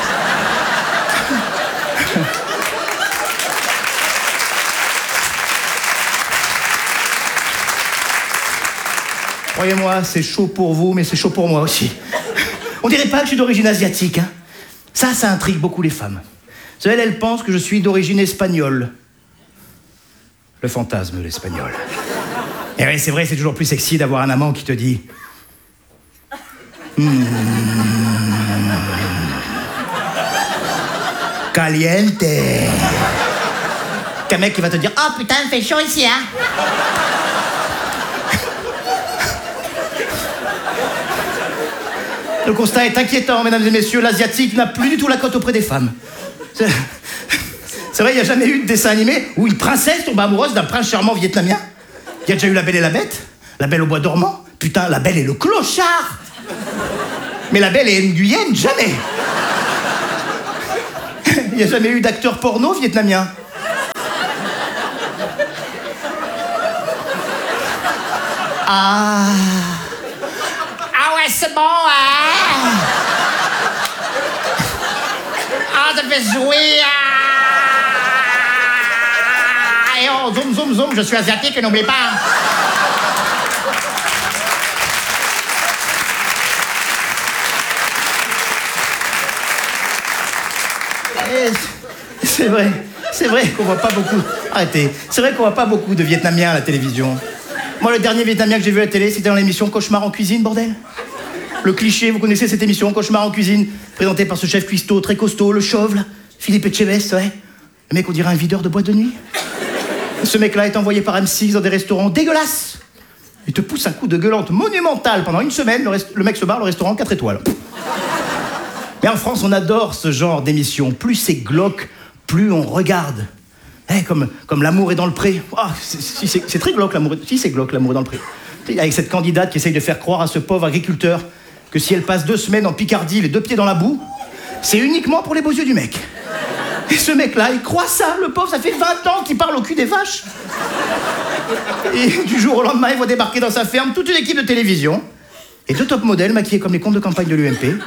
Croyez-moi, c'est chaud pour vous, mais c'est chaud pour moi aussi. On dirait pas que je suis d'origine asiatique, hein. Ça, ça intrigue beaucoup les femmes. Elles, elles pensent que je suis d'origine espagnole. Le fantasme, l'espagnol. Et oui, c'est vrai, c'est toujours plus sexy d'avoir un amant qui te dit... Mmh. Caliente. Qu'un mec qui va te dire... Oh putain, il fait chaud ici, hein. Le constat est inquiétant, mesdames et messieurs. L'asiatique n'a plus du tout la cote auprès des femmes. C'est, c'est vrai, il n'y a jamais eu de dessin animé où une princesse tombe amoureuse d'un prince charmant vietnamien. Il y a déjà eu La Belle et la Bête, La Belle au bois dormant. Putain, La Belle et le clochard. Mais La Belle et Nguyen, jamais. Il n'y a jamais eu d'acteur porno vietnamien. Ah. Ah ouais, c'est bon, hein. Ah, ça fait jouer. Ah. Et oh, zoom, zoom, zoom, je suis asiatique, n'oublie pas. Et c'est vrai, c'est vrai qu'on voit pas beaucoup. Arrêtez, c'est vrai qu'on voit pas beaucoup de Vietnamiens à la télévision. Moi, le dernier Vietnamien que j'ai vu à la télé, c'était dans l'émission Cauchemar en cuisine, bordel. Le cliché, vous connaissez cette émission, Cauchemar en cuisine, présentée par ce chef cuistot très costaud, le chauve, là, Philippe Etchebest, ouais. Le mec, on dirait un videur de boîte de nuit. Ce mec-là est envoyé par M six dans des restaurants dégueulasses. Il te pousse un coup de gueulante monumental pendant une semaine, le, rest... le mec se barre, le restaurant quatre étoiles. Mais en France, on adore ce genre d'émission. Plus c'est glauque, plus on regarde. Eh, comme, comme L'amour est dans le pré. Oh, c'est, c'est, c'est très glauque, l'amour est... Si, c'est glauque, L'amour est dans le pré. Avec cette candidate qui essaye de faire croire à ce pauvre agriculteur que si elle passe deux semaines en Picardie, les deux pieds dans la boue, c'est uniquement pour les beaux yeux du mec. Et ce mec-là, il croit ça, le pauvre, ça fait vingt ans qu'il parle au cul des vaches. Et du jour au lendemain, il voit débarquer dans sa ferme toute une équipe de télévision et deux top modèles maquillés comme les comptes de campagne de l'U M P.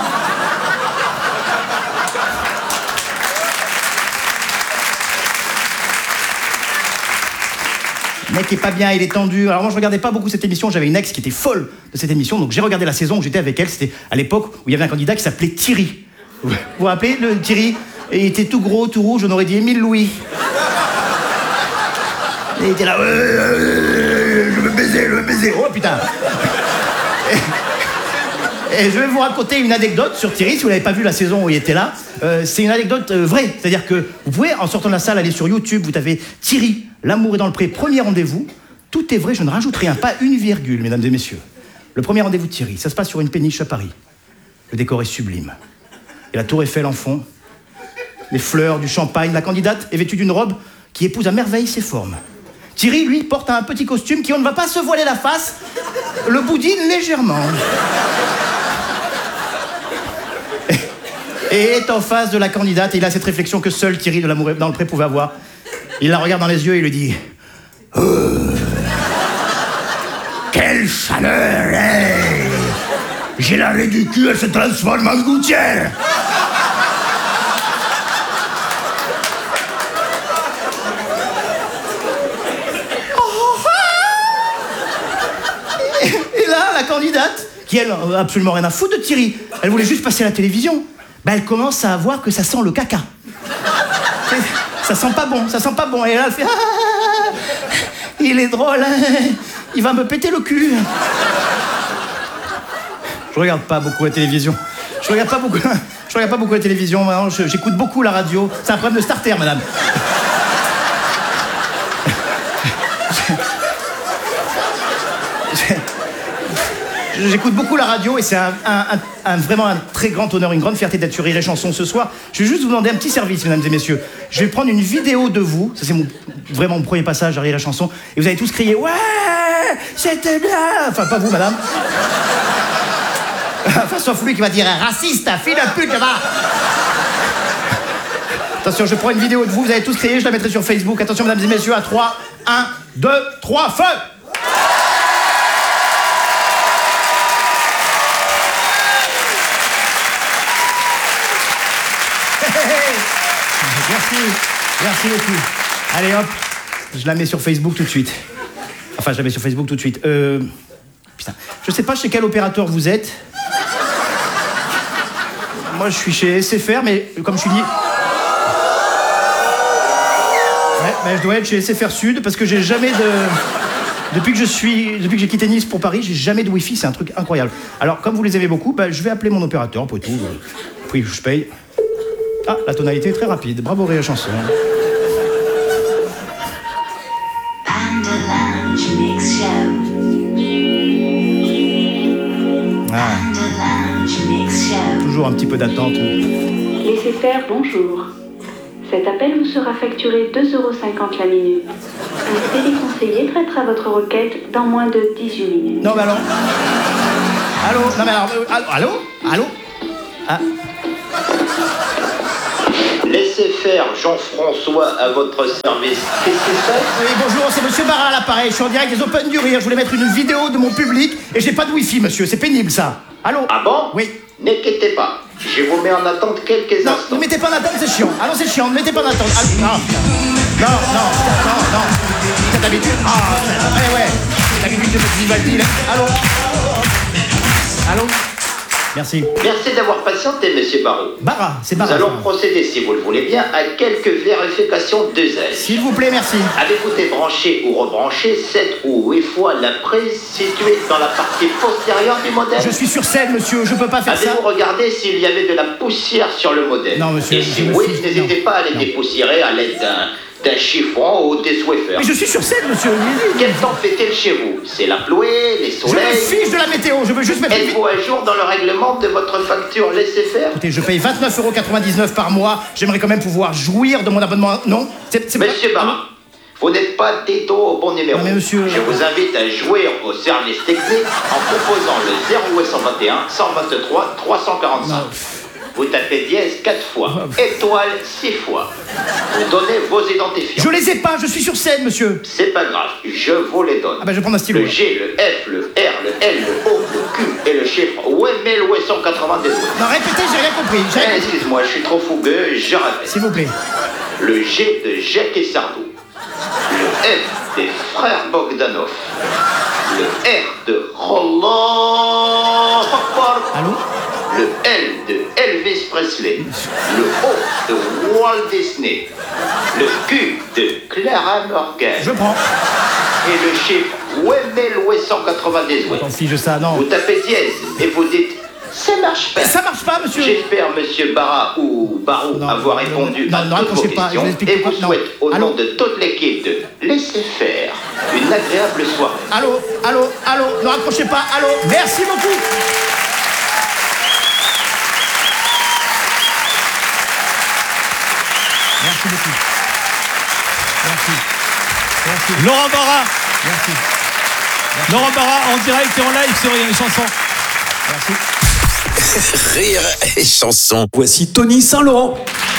Le mec est pas bien, il est tendu. Alors moi je regardais pas beaucoup cette émission, j'avais une ex qui était folle de cette émission, donc j'ai regardé la saison où j'étais avec elle, c'était à l'époque où il y avait un candidat qui s'appelait Thierry. Vous vous rappelez, le Thierry? Et il était tout gros, tout rouge, on aurait dit Émile Louis. Et il était là, euh, je veux baiser, je veux baiser. Oh putain. Et, et je vais vous raconter une anecdote sur Thierry, si vous n'avez pas vu la saison où il était là. Euh, c'est une anecdote euh, vraie, c'est-à-dire que vous pouvez, en sortant de la salle, aller sur YouTube, vous tapez Thierry, L'amour est dans le pré, premier rendez-vous. Tout est vrai, je ne rajoute rien, pas une virgule, mesdames et messieurs. Le premier rendez-vous de Thierry, ça se passe sur une péniche à Paris. Le décor est sublime. Et la tour Eiffel en fond. Les fleurs, du champagne. La candidate est vêtue d'une robe qui épouse à merveille ses formes. Thierry, lui, porte un petit costume qui, on ne va pas se voiler la face, le boudine légèrement. Et est en face de la candidate, et il a cette réflexion que seul Thierry de L'amour dans le pré pouvait avoir. Il la regarde dans les yeux et lui dit oh, quelle chaleur, hey. J'ai l'arrêt du cul, elle se transforme en gouttière. et, et là, la candidate, qui elle, absolument rien à foutre de Thierry, elle voulait juste passer à la télévision, bah, elle commence à voir que ça sent le caca. Ça sent pas bon, ça sent pas bon. Et là, elle fait ah, il est drôle, hein, il va me péter le cul. Je regarde pas beaucoup la télévision. Je regarde pas beaucoup, je regarde pas beaucoup la télévision. Maintenant, je, j'écoute beaucoup la radio. C'est un problème de starter, madame. J'écoute beaucoup la radio et c'est un, un, un, un, vraiment un très grand honneur, une grande fierté d'être sur Rire et Chanson ce soir. Je vais juste vous demander un petit service, mesdames et messieurs. Je vais prendre une vidéo de vous, ça c'est mon, vraiment mon premier passage à Rire et Chanson, et vous allez tous crier « Ouais, c'était bien !» Enfin, pas vous, madame. Enfin, sauf lui qui va dire « Raciste, fille de pute, va !» Attention, je prends une vidéo de vous, vous allez tous crier, je la mettrai sur Facebook. Attention, mesdames et messieurs, à trois, un, deux, trois, feu! Merci, merci beaucoup. Allez hop, je la mets sur Facebook tout de suite. Enfin, je la mets sur Facebook tout de suite. Euh... Putain, je sais pas chez quel opérateur vous êtes. Moi, je suis chez S F R, mais comme je suis dit... Ouais, ben, je dois être chez S F R Sud, parce que j'ai jamais de... Depuis que je suis... Depuis que j'ai quitté Nice pour Paris, j'ai jamais de Wi-Fi, c'est un truc incroyable. Alors, comme vous les aimez beaucoup, ben, je vais appeler mon opérateur, pour tout. Puis je paye. Ah, la tonalité est très rapide. Bravo, Rire et Chanson. Ah. Toujours un petit peu d'attente. Laissez faire, bonjour. Cet appel vous sera facturé deux euros cinquante la minute. Un téléconseiller traitera votre requête dans moins de dix-huit minutes. Non, mais alors. Allô? Non, mais alors. euh, Allô? Allô? Ah. Laissez faire Jean-François à votre service. Qu'est-ce que c'est? Oui, bonjour, c'est Monsieur Barra à l'appareil. Je suis en direct des Open du Rire. Je voulais mettre une vidéo de mon public et j'ai pas de wifi, monsieur. C'est pénible, ça. Allô? Ah bon? Oui. N'inquiétez pas. Je vous mets en attente quelques Non, instants. ne mettez pas en attente, c'est chiant. Ah non, c'est chiant, ne mettez pas en attente. Ah, non, putain. non, non, non, non. T'as d'habitude. Ah, ouais, ouais. T'as l'habitude de mettre Vivaldi, là. Allô? Allô? Merci. Merci d'avoir patienté, monsieur Barrault. Barra, c'est Nous Barra. allons procéder, si vous le voulez bien, à quelques vérifications d'usage. S'il vous plaît, merci. Avez-vous débranché ou rebranché sept ou huit fois la prise située dans la partie postérieure du modèle? Je suis sur scène, monsieur, je peux pas faire ça. Avez-vous regardé s'il y avait de la poussière sur le modèle? Non, monsieur, Et je si me oui, fiche- n'hésitez non. pas à les Non. dépoussiérer à l'aide d'un d'un chiffon ou des Swiffer. Mais je suis sur scène, monsieur. Quel temps fait-il chez vous? C'est la pluie, les Je me soleils? fiche de la météo, je veux juste mettre... Êtes-vous à jour dans le règlement de votre facture laissez faire? Écoutez, je paye vingt-neuf euros quatre-vingt-dix-neuf par mois. J'aimerais quand même pouvoir jouir de mon abonnement. Non? C'est, c'est pas- Monsieur Barra, vous n'êtes pas Tito au bon numéro. Non, mais monsieur- Je vous invite à jouer au service technique en composant le zéro huit cent vingt et un cent vingt-trois trois cent quarante-cinq. Vous tapez dièse quatre fois, étoile six fois. Vous donnez vos identifiants. Je les ai pas, je suis sur scène, monsieur. C'est pas grave, je vous les donne. Ah bah je vais prendre un stylo. Le G, le F, le R, le L, le O, le Q et le chiffre mille huit cent quatre-vingt-dix-huit. Non, répétez, j'ai rien compris. J'ai rien Eh, compris. Excuse-moi, je suis trop fougueux, je répète. S'il vous plaît. Le G de Jacques et Sardou. Le F des frères Bogdanov. Le R de Roland. Allô? Le L de Elvis Presley. Le O de Walt Disney. Le Q de Clara Morgan. Je prends. Et le chiffre mille huit cent quatre-vingt-dix-huit. T'en fiche de ça, non. Vous tapez dièse et vous dites ça marche pas. Ça marche pas, monsieur. J'espère, monsieur Barra ou Barou, Non, avoir non, répondu non, à ne toutes vos raccrochez pas, je questions vous explique et pourquoi- vous non. souhaite, au Allô? nom de toute l'équipe de Laissez faire, une agréable soirée. Allô? Allô? Allô? Ne raccrochez pas. Allô? Merci beaucoup. Merci beaucoup. Merci. Merci. Laurent Barra, Merci. Laurent Barra en direct et en live sur Rire et Chanson. Merci. Rire et Chanson. Voici Tony Saint-Laurent.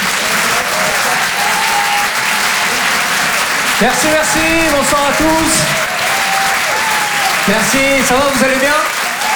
Merci, merci, bonsoir à tous. Merci, ça va, vous allez bien?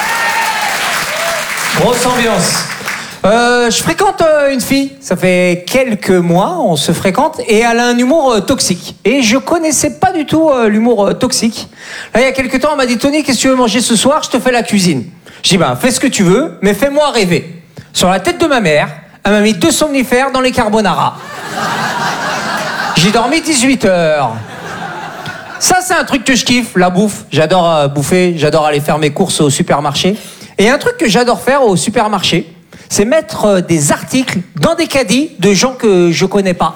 Grosse ambiance. Euh, je fréquente euh, une fille, ça fait quelques mois, on se fréquente, et elle a un humour euh, toxique. Et je connaissais pas du tout euh, l'humour euh, toxique. Là, il y a quelques temps, elle m'a dit, Tony, qu'est-ce que tu veux manger ce soir? Je te fais la cuisine. Je dis, bah, fais ce que tu veux, mais fais-moi rêver. Sur la tête de ma mère, elle m'a mis deux somnifères dans les carbonara. J'ai dormi dix-huit heures. Ça, c'est un truc que je kiffe, la bouffe. J'adore euh, bouffer, j'adore aller faire mes courses au supermarché. Et un truc que j'adore faire au supermarché, c'est mettre euh, des articles dans des caddies de gens que je connais pas.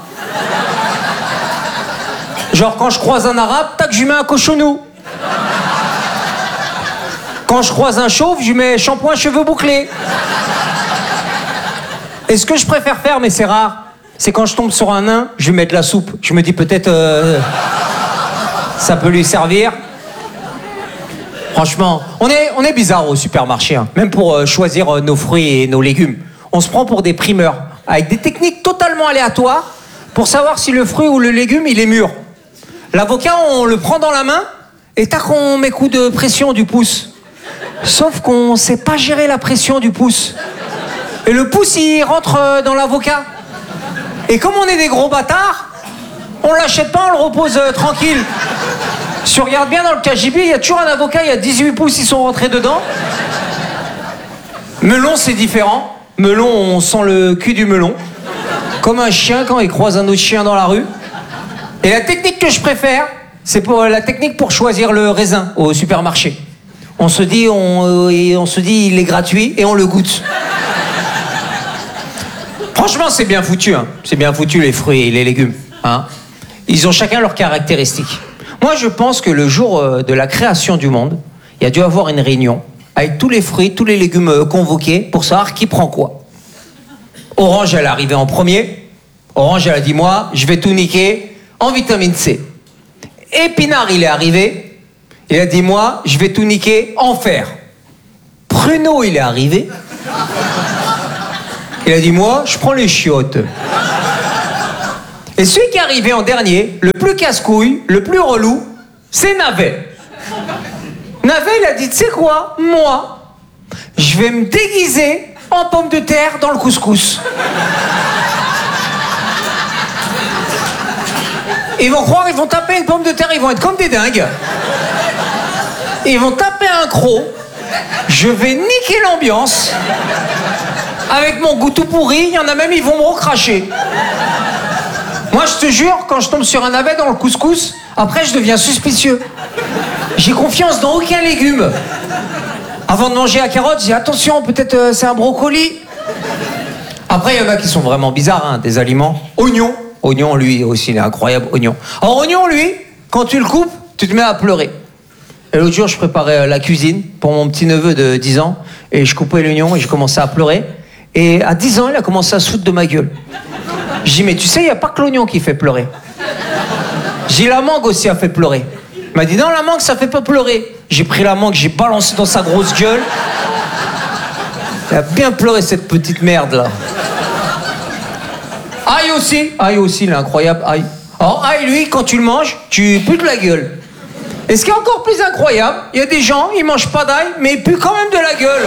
Genre, quand je croise un arabe, tac, je lui mets un cochonou. Quand je croise un chauve, je lui mets shampoing cheveux bouclés. Et ce que je préfère faire, mais c'est rare, c'est quand je tombe sur un nain, je lui mets de la soupe. Je me dis peut-être... euh, ça peut lui servir. Franchement, on est, on est bizarre au supermarché, hein. Même pour euh, choisir euh, nos fruits et nos légumes. On se prend pour des primeurs, avec des techniques totalement aléatoires, pour savoir si le fruit ou le légume, il est mûr. L'avocat, on le prend dans la main, et tac, on met coup de pression du pouce. Sauf qu'on sait pas gérer la pression du pouce. Et le pouce, il rentre euh, dans l'avocat. Et comme on est des gros bâtards, on l'achète pas, on le repose euh, tranquille. Si on regarde bien dans le K G B, il y a toujours un avocat, il y a dix-huit pouces, ils sont rentrés dedans. Melon, c'est différent. Melon, on sent le cul du melon. Comme un chien quand il croise un autre chien dans la rue. Et la technique que je préfère, c'est pour, euh, la technique pour choisir le raisin au supermarché. On se dit, on, euh, on se dit, il est gratuit et on le goûte. Franchement, c'est bien foutu, hein. C'est bien foutu les fruits et les légumes, hein. Ils ont chacun leurs caractéristiques. Moi, je pense que le jour euh, de la création du monde, il y a dû avoir une réunion avec tous les fruits, tous les légumes euh, convoqués pour savoir qui prend quoi. Orange, elle est arrivée en premier. Orange, elle a dit, moi, je vais tout niquer en vitamine C. Épinard, il est arrivé. Il a dit, moi, je vais tout niquer en fer. Pruneau, il est arrivé. Il a dit, moi, je prends les chiottes. Et celui qui est arrivé en dernier, le plus casse-couille, le plus relou, c'est Navet. Navet, il a dit, tu sais quoi, moi, je vais me déguiser en pomme de terre dans le couscous. Ils vont croire, ils vont taper une pomme de terre, ils vont être comme des dingues. Ils vont taper un croc. Je vais niquer l'ambiance. Avec mon goût tout pourri, il y en a même, ils vont me recracher. Moi, je te jure, quand je tombe sur un navet dans le couscous, après, je deviens suspicieux. J'ai confiance dans aucun légume. Avant de manger la carotte, je dis attention, peut-être euh, c'est un brocoli. Après, il y en a qui sont vraiment bizarres, hein, des aliments. Oignon. Oignon, lui aussi, il est incroyable, oignon. Alors, oignon, lui, quand tu le coupes, tu te mets à pleurer. Et l'autre jour, je préparais euh, la cuisine pour mon petit-neveu de dix ans, et je coupais l'oignon et je commençais à pleurer. Et à dix ans, il a commencé à se foutre de ma gueule. Je dis, mais tu sais, il n'y a pas que l'oignon qui fait pleurer. J'ai la mangue aussi a fait pleurer. Il m'a dit, non, la mangue, ça fait pas pleurer. J'ai pris la mangue, j'ai balancé dans sa grosse gueule. Il a bien pleuré, cette petite merde, là. Aïe aussi. Aïe aussi, il est incroyable, aïe. Alors, aïe, lui, quand tu le manges, tu pues de la gueule. Et ce qui est encore plus incroyable, il y a des gens, ils mangent pas d'ail, mais ils puent quand même de la gueule.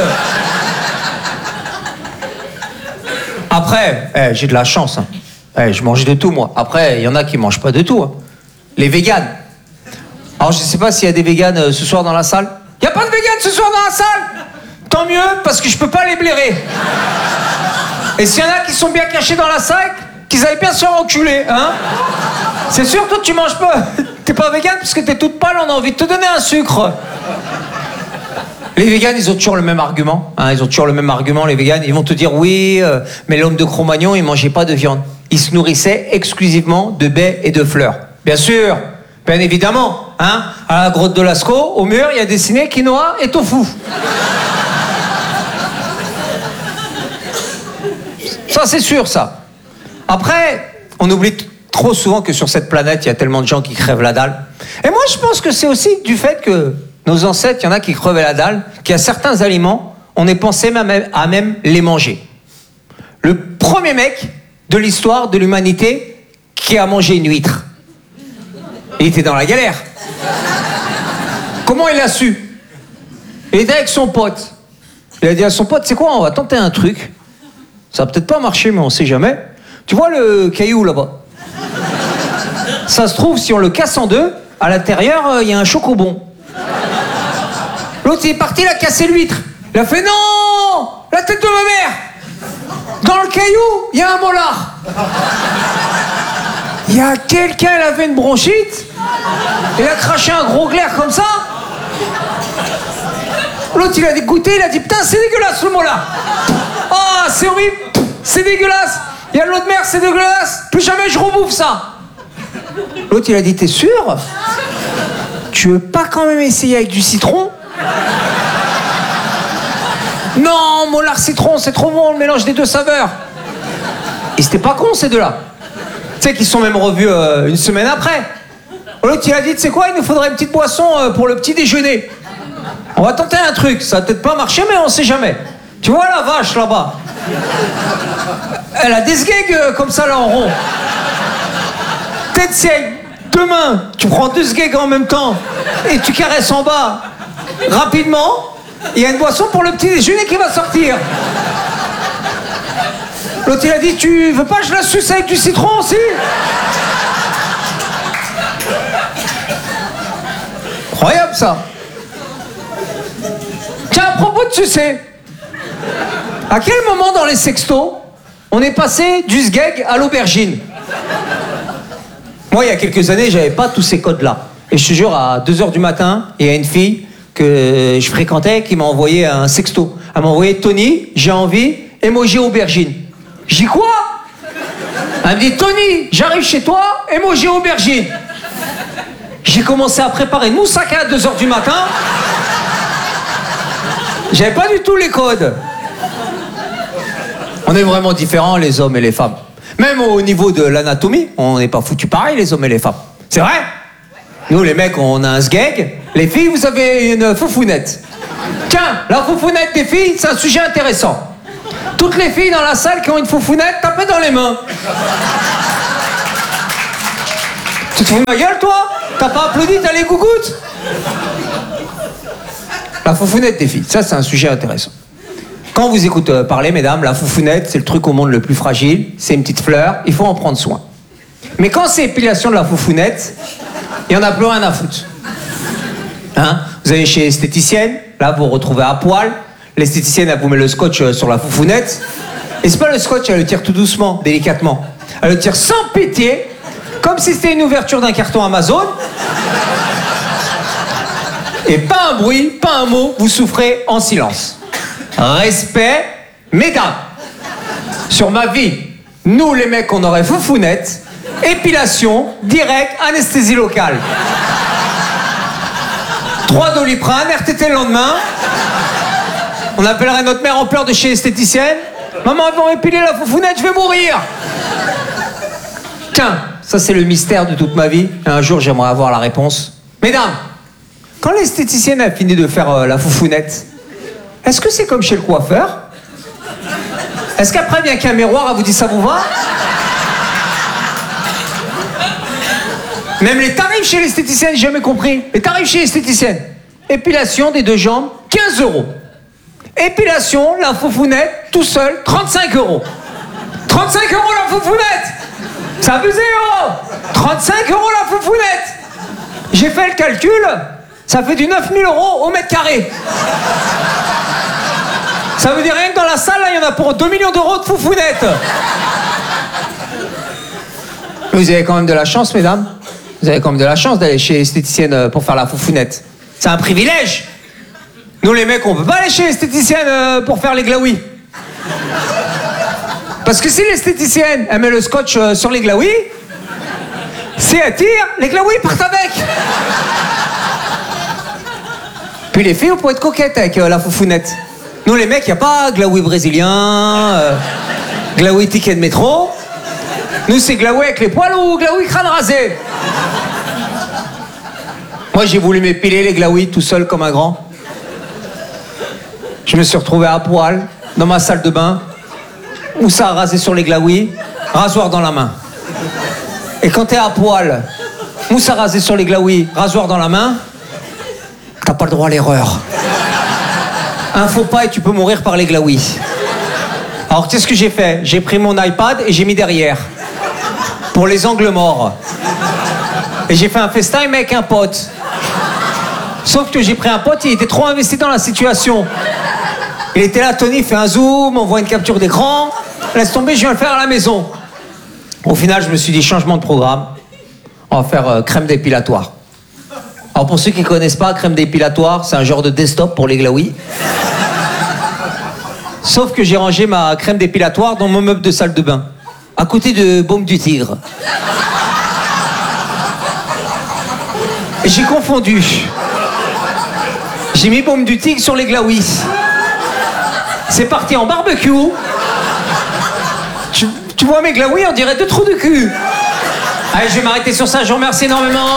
Après, eh, j'ai de la chance. Hein. Eh, je mange de tout, moi. Après, il y en a qui mangent pas de tout. Hein. Les véganes. Alors, je sais pas s'il y a des véganes euh, ce soir dans la salle. Il y a pas de véganes ce soir dans la salle? Tant mieux, parce que je peux pas les blairer. Et s'il y en a qui sont bien cachés dans la salle, qu'ils aillent bien se faire enculer, hein. C'est sûr, toi, tu manges pas. T'es pas végane parce que t'es toute pâle, on a envie de te donner un sucre. Les véganes, ils ont toujours le même argument. Hein, ils ont toujours le même argument, les véganes. Ils vont te dire, oui, euh, mais l'homme de Cro-Magnon, il mangeait pas de viande. Il se nourrissait exclusivement de baies et de fleurs. Bien sûr, bien évidemment. Hein, à la grotte de Lascaux, au mur, il y a dessiné quinoa et tofu. Ça, c'est sûr, ça. Après, on oublie t- trop souvent que sur cette planète, il y a tellement de gens qui crèvent la dalle. Et moi, je pense que c'est aussi du fait que nos ancêtres, il y en a qui crevaient la dalle, qu'il y a certains aliments, on est pensé même à même les manger. Le premier mec de l'histoire de l'humanité qui a mangé une huître, il était dans la galère. Comment il a su? Il était avec son pote. Il a dit à son pote, c'est quoi, on va tenter un truc. Ça va peut-être pas marcher, mais on sait jamais. Tu vois le caillou là-bas? Ça se trouve, si on le casse en deux, à l'intérieur, il euh, y a un chocobon. L'autre, il est parti, il a cassé l'huître. Il a fait non, la tête de ma mère. Dans le caillou, il y a un molar. Il y a quelqu'un, il avait une bronchite. Il a craché un gros glaire comme ça. L'autre, il a dégoûté, il a dit putain, c'est dégueulasse le molar. Ah, oh, c'est horrible, c'est dégueulasse. Il y a de l'eau de mer, c'est dégueulasse. Plus jamais je rebouffe ça. L'autre, il a dit, t'es sûr? Tu veux pas quand même essayer avec du citron? Non, molar citron, c'est trop bon, le mélange des deux saveurs. Et c'était pas con, ces deux-là. Tu sais qu'ils sont même revus euh, une semaine après. L'autre, il a dit, tu sais quoi, il nous faudrait une petite boisson euh, pour le petit déjeuner. On va tenter un truc, ça va peut-être pas marcher, mais on sait jamais. Tu vois la vache là-bas? Elle a des sgegs euh, comme ça là en rond. Peut-être si demain tu prends deux sgegs en même temps et tu caresses en bas rapidement, il y a une boisson pour le petit déjeuner qui va sortir. L'autre il a dit, tu veux pas que je la suce avec du citron aussi? Incroyable ça. Tiens, à propos de sucer, à quel moment dans les sextos on est passé du sgeg à l'aubergine? Moi, il y a quelques années, j'avais pas tous ces codes-là. Et je te jure, à deux heures du matin, il y a une fille que je fréquentais qui m'a envoyé un sexto. Elle m'a envoyé, Tony, j'ai envie, emoji aubergine. J'ai dit quoi? Elle me dit, Tony, j'arrive chez toi, emoji aubergine. J'ai commencé à préparer une moussaka à deux heures du matin. J'avais pas du tout les codes. On est vraiment différents, les hommes et les femmes. Même au niveau de l'anatomie, on n'est pas foutus pareil, les hommes et les femmes. C'est vrai? Nous, les mecs, on a un sgeg. Les filles, vous avez une foufounette. Tiens, la foufounette des filles, c'est un sujet intéressant. Toutes les filles dans la salle qui ont une foufounette, tapez dans les mains. Tu te fous de ma gueule, toi? T'as pas applaudi, t'as les gougouttes? La foufounette des filles, ça, c'est un sujet intéressant. Quand on vous écoute euh, parler, mesdames, la foufounette, c'est le truc au monde le plus fragile. C'est une petite fleur, il faut en prendre soin. Mais quand c'est épilation de la foufounette, il n'y en a plus rien à foutre. Hein? Vous allez chez l'esthéticienne, là vous vous retrouvez à poil. L'esthéticienne, elle vous met le scotch euh, sur la foufounette. Et c'est pas le scotch, elle le tire tout doucement, délicatement. Elle le tire sans pitié, comme si c'était une ouverture d'un carton Amazon. Et pas un bruit, pas un mot, vous souffrez en silence. Respect, mesdames. Sur ma vie, nous les mecs, on aurait foufounette, épilation, direct, anesthésie locale. Trois Doliprane, R T T le lendemain. On appellerait notre mère en pleurs de chez l'esthéticienne. Maman, ils vont épiler la foufounette, je vais mourir. Tiens, ça c'est le mystère de toute ma vie. Un jour, j'aimerais avoir la réponse. Mesdames, quand l'esthéticienne a fini de faire euh, la foufounette, est-ce que c'est comme chez le coiffeur? Est-ce qu'après vient qu'un miroir, elle vous dit ça vous va? Même les tarifs chez l'esthéticienne, j'ai jamais compris. Les tarifs chez l'esthéticienne. Épilation des deux jambes, quinze euros. Épilation, la foufounette, tout seul, trente-cinq euros. trente-cinq euros la foufounette! C'est abusé, oh! trente-cinq euros la foufounette! J'ai fait le calcul, ça fait du neuf mille euros au mètre carré. Ça veut dire rien que dans la salle, là, il y en a pour deux millions d'euros de foufounettes. Vous avez quand même de la chance, mesdames. Vous avez quand même de la chance d'aller chez l'esthéticienne pour faire la foufounette. C'est un privilège. Nous, les mecs, on peut pas aller chez l'esthéticienne pour faire les glaouis. Parce que si l'esthéticienne, elle met le scotch sur les glaouis, si elle tire, les glaouis partent avec. Puis les filles, on pourrait être coquettes avec euh, la foufounette. Nous, les mecs, il n'y a pas glaoui brésilien, euh, glaoui ticket de métro. Nous, c'est glaoui avec les poils ou glaoui crâne rasé. Moi, j'ai voulu m'épiler les glaouis tout seul comme un grand. Je me suis retrouvé à poil dans ma salle de bain, où ça a rasé sur les glaouis, rasoir dans la main. Et quand t'es à poil, où ça a rasé sur les glaouis, rasoir dans la main, t'as pas le droit à l'erreur. Un faux pas et tu peux mourir par les glaouis. Alors, qu'est-ce que j'ai fait? J'ai pris mon iPad et j'ai mis derrière. Pour les angles morts. Et j'ai fait un FaceTime avec un pote. Sauf que j'ai pris un pote, il était trop investi dans la situation. Il était là, Tony, fait un zoom, on voit une capture d'écran. Laisse tomber, je viens le faire à la maison. Au final, je me suis dit, changement de programme. On va faire euh, crème dépilatoire. Alors pour ceux qui ne connaissent pas, crème dépilatoire, c'est un genre de desktop pour les glaouis. Sauf que j'ai rangé ma crème dépilatoire dans mon meuble de salle de bain, à côté de Baume du Tigre. Et j'ai confondu. J'ai mis Baume du Tigre sur les glaouis. C'est parti en barbecue. Tu, tu vois mes glaouis, on dirait deux trous de cul. Allez, je vais m'arrêter sur ça, je vous remercie énormément.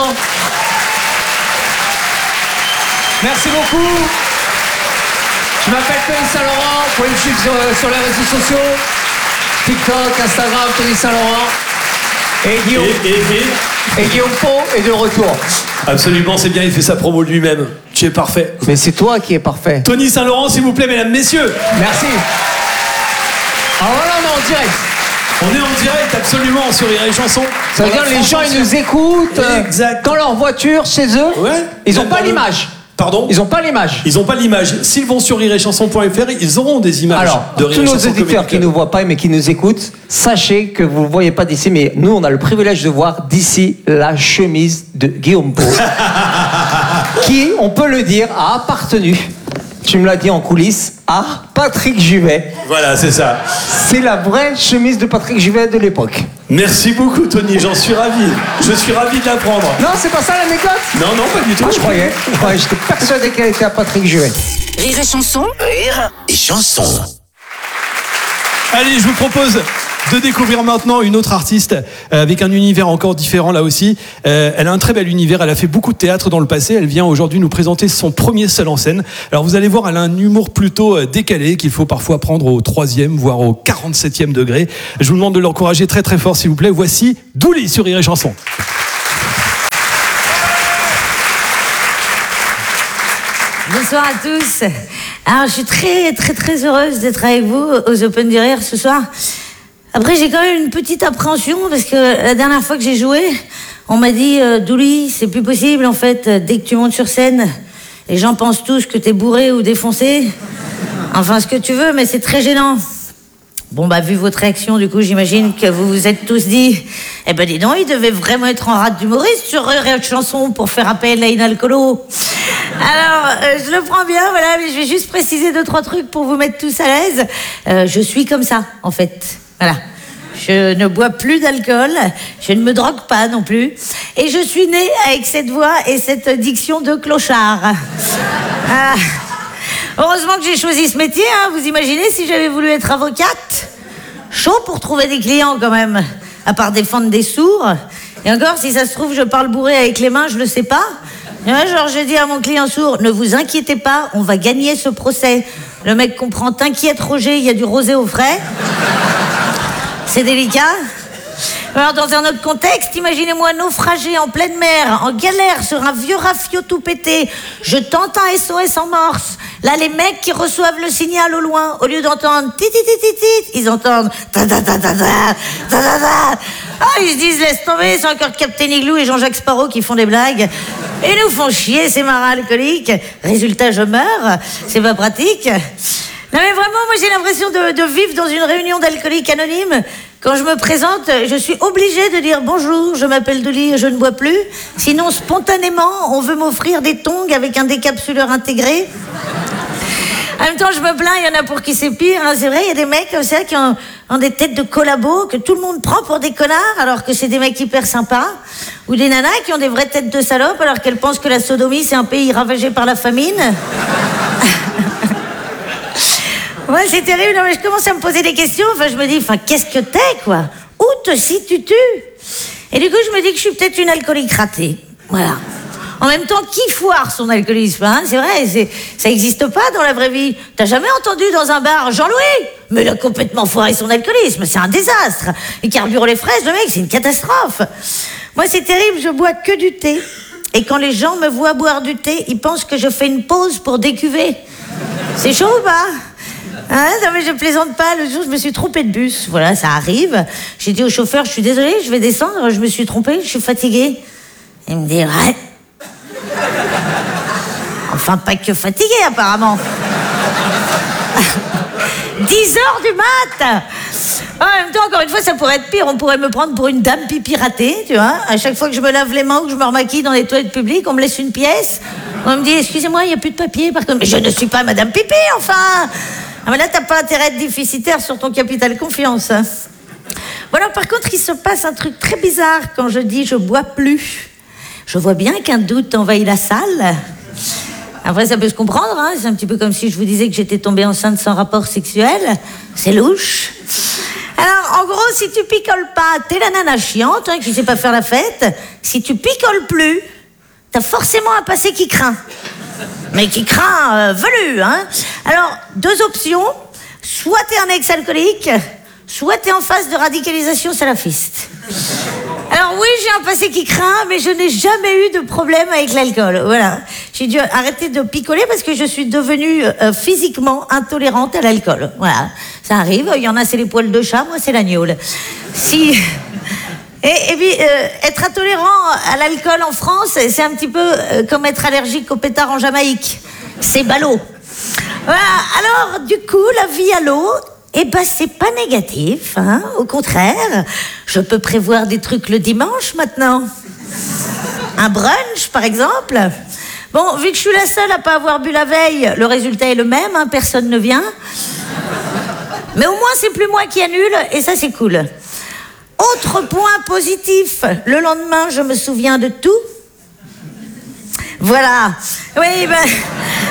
Merci beaucoup. Je m'appelle Tony Saint-Laurent. Vous pouvez me suivre sur, sur les réseaux sociaux. TikTok, Instagram, Tony Saint-Laurent. Et Guillaume. Et, et, et... et Guillaume Pau est de retour. Absolument, c'est bien, il fait sa promo lui-même. Tu es parfait. Mais c'est toi qui es parfait. Tony Saint-Laurent, s'il vous plaît, mesdames, messieurs. Merci. Alors voilà, on est en direct. On est en direct, absolument, sur Rire et Chanson. Ça veut dire que les gens, ils nous écoutent exact. Dans leur voiture, chez eux. Ouais. Ils n'ont pas l'image. Pardon? Ils n'ont pas l'image. Ils n'ont pas l'image. S'ils vont sur rire et chanson point f r, ils auront des images. Alors, de Rire tous et nos Chanson auditeurs qui ne nous voient pas mais qui nous écoutent, sachez que vous ne le voyez pas d'ici, mais nous, on a le privilège de voir d'ici la chemise de Guillaume Pau, qui, on peut le dire, a appartenu, tu me l'as dit en coulisses, à Patrick Juvet. Voilà, c'est ça. C'est la vraie chemise de Patrick Juvet de l'époque. Merci beaucoup, Tony, j'en suis ravi. Je suis ravi de l'apprendre. Non, c'est pas ça l'anecdote? Non, non, pas du tout. Moi, je croyais. Je croyais, j'étais persuadé qu'elle était à Patrick Juvet. Rire et Chanson. Rire et Chanson. Allez, je vous propose de découvrir maintenant une autre artiste euh, avec un univers encore différent là aussi. Euh, elle a un très bel univers, elle a fait beaucoup de théâtre dans le passé. Elle vient aujourd'hui nous présenter son premier seul en scène. Alors vous allez voir, elle a un humour plutôt euh, décalé qu'il faut parfois prendre au troisième, voire au quarante-septième degré. Je vous demande de l'encourager très très fort s'il vous plaît. Voici Douli sur Rire et Chanson. Bonsoir à tous. Alors, je suis très, très, très heureuse d'être avec vous aux Open du Rire ce soir. Après, j'ai quand même une petite appréhension parce que la dernière fois que j'ai joué, on m'a dit euh, Douli, c'est plus possible en fait. Dès que tu montes sur scène, les gens pensent tous que t'es bourré ou défoncé. Enfin, ce que tu veux, mais c'est très gênant. Bon, bah, vu votre réaction, du coup, j'imagine que vous vous êtes tous dit eh ben, dis donc, il devait vraiment être en rate d'humoriste sur Rire et Chanson pour faire appel à une alcoolo. Alors, euh, je le prends bien, voilà, mais je vais juste préciser deux, trois trucs pour vous mettre tous à l'aise. Euh, je suis comme ça, en fait. Voilà. Je ne bois plus d'alcool, je ne me drogue pas non plus. Et je suis née avec cette voix et cette diction de clochard. Ah. Heureusement que j'ai choisi ce métier, hein. Vous imaginez si j'avais voulu être avocate? Chaud pour trouver des clients quand même, à part défendre des sourds. Et encore, si ça se trouve, je parle bourré avec les mains, je le sais pas. Ouais, genre, je dis à mon client sourd, ne vous inquiétez pas, on va gagner ce procès. Le mec comprend, t'inquiète Roger, il y a du rosé au frais. C'est délicat. Alors, dans un autre contexte, imaginez-moi naufragé en pleine mer, en galère sur un vieux rafio tout pété. Je tente un S O S en morse. Là, les mecs qui reçoivent le signal au loin, au lieu d'entendre tit tit tit tit, ils entendent ta ta ta ta ta ta ta ta. Ah, ils se disent laisse tomber, c'est encore Captain Igloo et Jean-Jacques Sparrow qui font des blagues. Et nous font chier ces marins alcooliques. Résultat, je meurs. C'est pas pratique. Non mais vraiment, moi j'ai l'impression de, de vivre dans une réunion d'alcooliques anonymes. Quand je me présente, je suis obligée de dire bonjour, je m'appelle Douli et je ne bois plus. Sinon, spontanément, on veut m'offrir des tongs avec un décapsuleur intégré. En même temps, je me plains, il y en a pour qui c'est pire. Hein. C'est vrai, il y a des mecs comme ça qui ont, ont des têtes de collabos que tout le monde prend pour des connards alors que c'est des mecs hyper sympas. Ou des nanas qui ont des vraies têtes de salopes alors qu'elles pensent que la sodomie, c'est un pays ravagé par la famine. Ouais, c'est terrible, non, mais je commence à me poser des questions. Enfin, je me dis, enfin, qu'est-ce que t'es, quoi? Où te situes-tu? Et du coup, je me dis que je suis peut-être une alcoolique ratée. Voilà. En même temps, qui foire son alcoolisme, hein? C'est vrai, c'est, ça n'existe pas dans la vraie vie. T'as jamais entendu dans un bar Jean-Louis? Mais il a complètement foiré son alcoolisme, c'est un désastre. Il carbure les fraises, le mec, c'est une catastrophe. Moi, c'est terrible, je bois que du thé. Et quand les gens me voient boire du thé, ils pensent que je fais une pause pour décuver. C'est chaud ou pas? Hein, non mais je plaisante pas, le jour je me suis trompée de bus, voilà, ça arrive. J'ai dit au chauffeur, je suis désolée, je vais descendre, je me suis trompée, je suis fatiguée. Il me dit, ouais. Enfin, pas que fatiguée apparemment. dix heures du mat. En même temps, encore une fois, ça pourrait être pire, on pourrait me prendre pour une dame pipi ratée, tu vois. À chaque fois que je me lave les mains ou que je me remaquille dans les toilettes publiques, on me laisse une pièce. On me dit, excusez-moi, il n'y a plus de papier par contre. Mais je ne suis pas madame pipi, enfin. Ah mais là, t'as pas intérêt à être déficitaire sur ton capital confiance. Voilà, par contre, il se passe un truc très bizarre quand je dis je bois plus. Je vois bien qu'un doute envahit la salle. Après, ça peut se comprendre, hein. C'est un petit peu comme si je vous disais que j'étais tombée enceinte sans rapport sexuel. C'est louche. Alors, en gros, si tu picoles pas, t'es la nana chiante, hein, qui sait pas faire la fête. Si tu picoles plus, t'as forcément un passé qui craint. Mais qui craint euh, velu, hein. Alors, deux options. Soit t'es un ex-alcoolique, soit t'es en phase de radicalisation salafiste. Alors oui, j'ai un passé qui craint, mais je n'ai jamais eu de problème avec l'alcool. Voilà. J'ai dû arrêter de picoler parce que je suis devenue euh, physiquement intolérante à l'alcool. Voilà. Ça arrive. Il y en a, c'est les poils de chat. Moi, c'est la gnôle. Si... Et, et puis, euh, être intolérant à l'alcool en France, c'est un petit peu euh, comme être allergique au pétard en Jamaïque. C'est ballot. Voilà. Alors, du coup, la vie à l'eau, eh ben, c'est pas négatif, hein. Au contraire, je peux prévoir des trucs le dimanche maintenant. Un brunch, par exemple. Bon, vu que je suis la seule à pas avoir bu la veille, le résultat est le même, hein, personne ne vient. Mais au moins, c'est plus moi qui annule, et ça, c'est cool. Autre point positif, le lendemain, je me souviens de tout. Voilà. Oui, ben...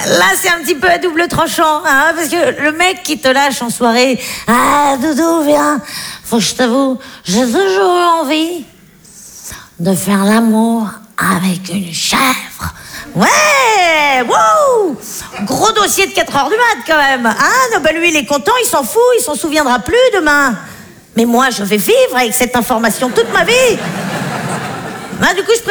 là, c'est un petit peu à double tranchant, hein, parce que le mec qui te lâche en soirée, ah, Doudou, viens, faut que je t'avoue, j'ai toujours eu envie de faire l'amour avec une chèvre. Ouais, wow, gros dossier de quatre heures du mat quand même. Hein, non, bah lui, il est content, il s'en fout, il s'en souviendra plus demain. Mais moi, je vais vivre avec cette information toute ma vie. Hein, du coup, je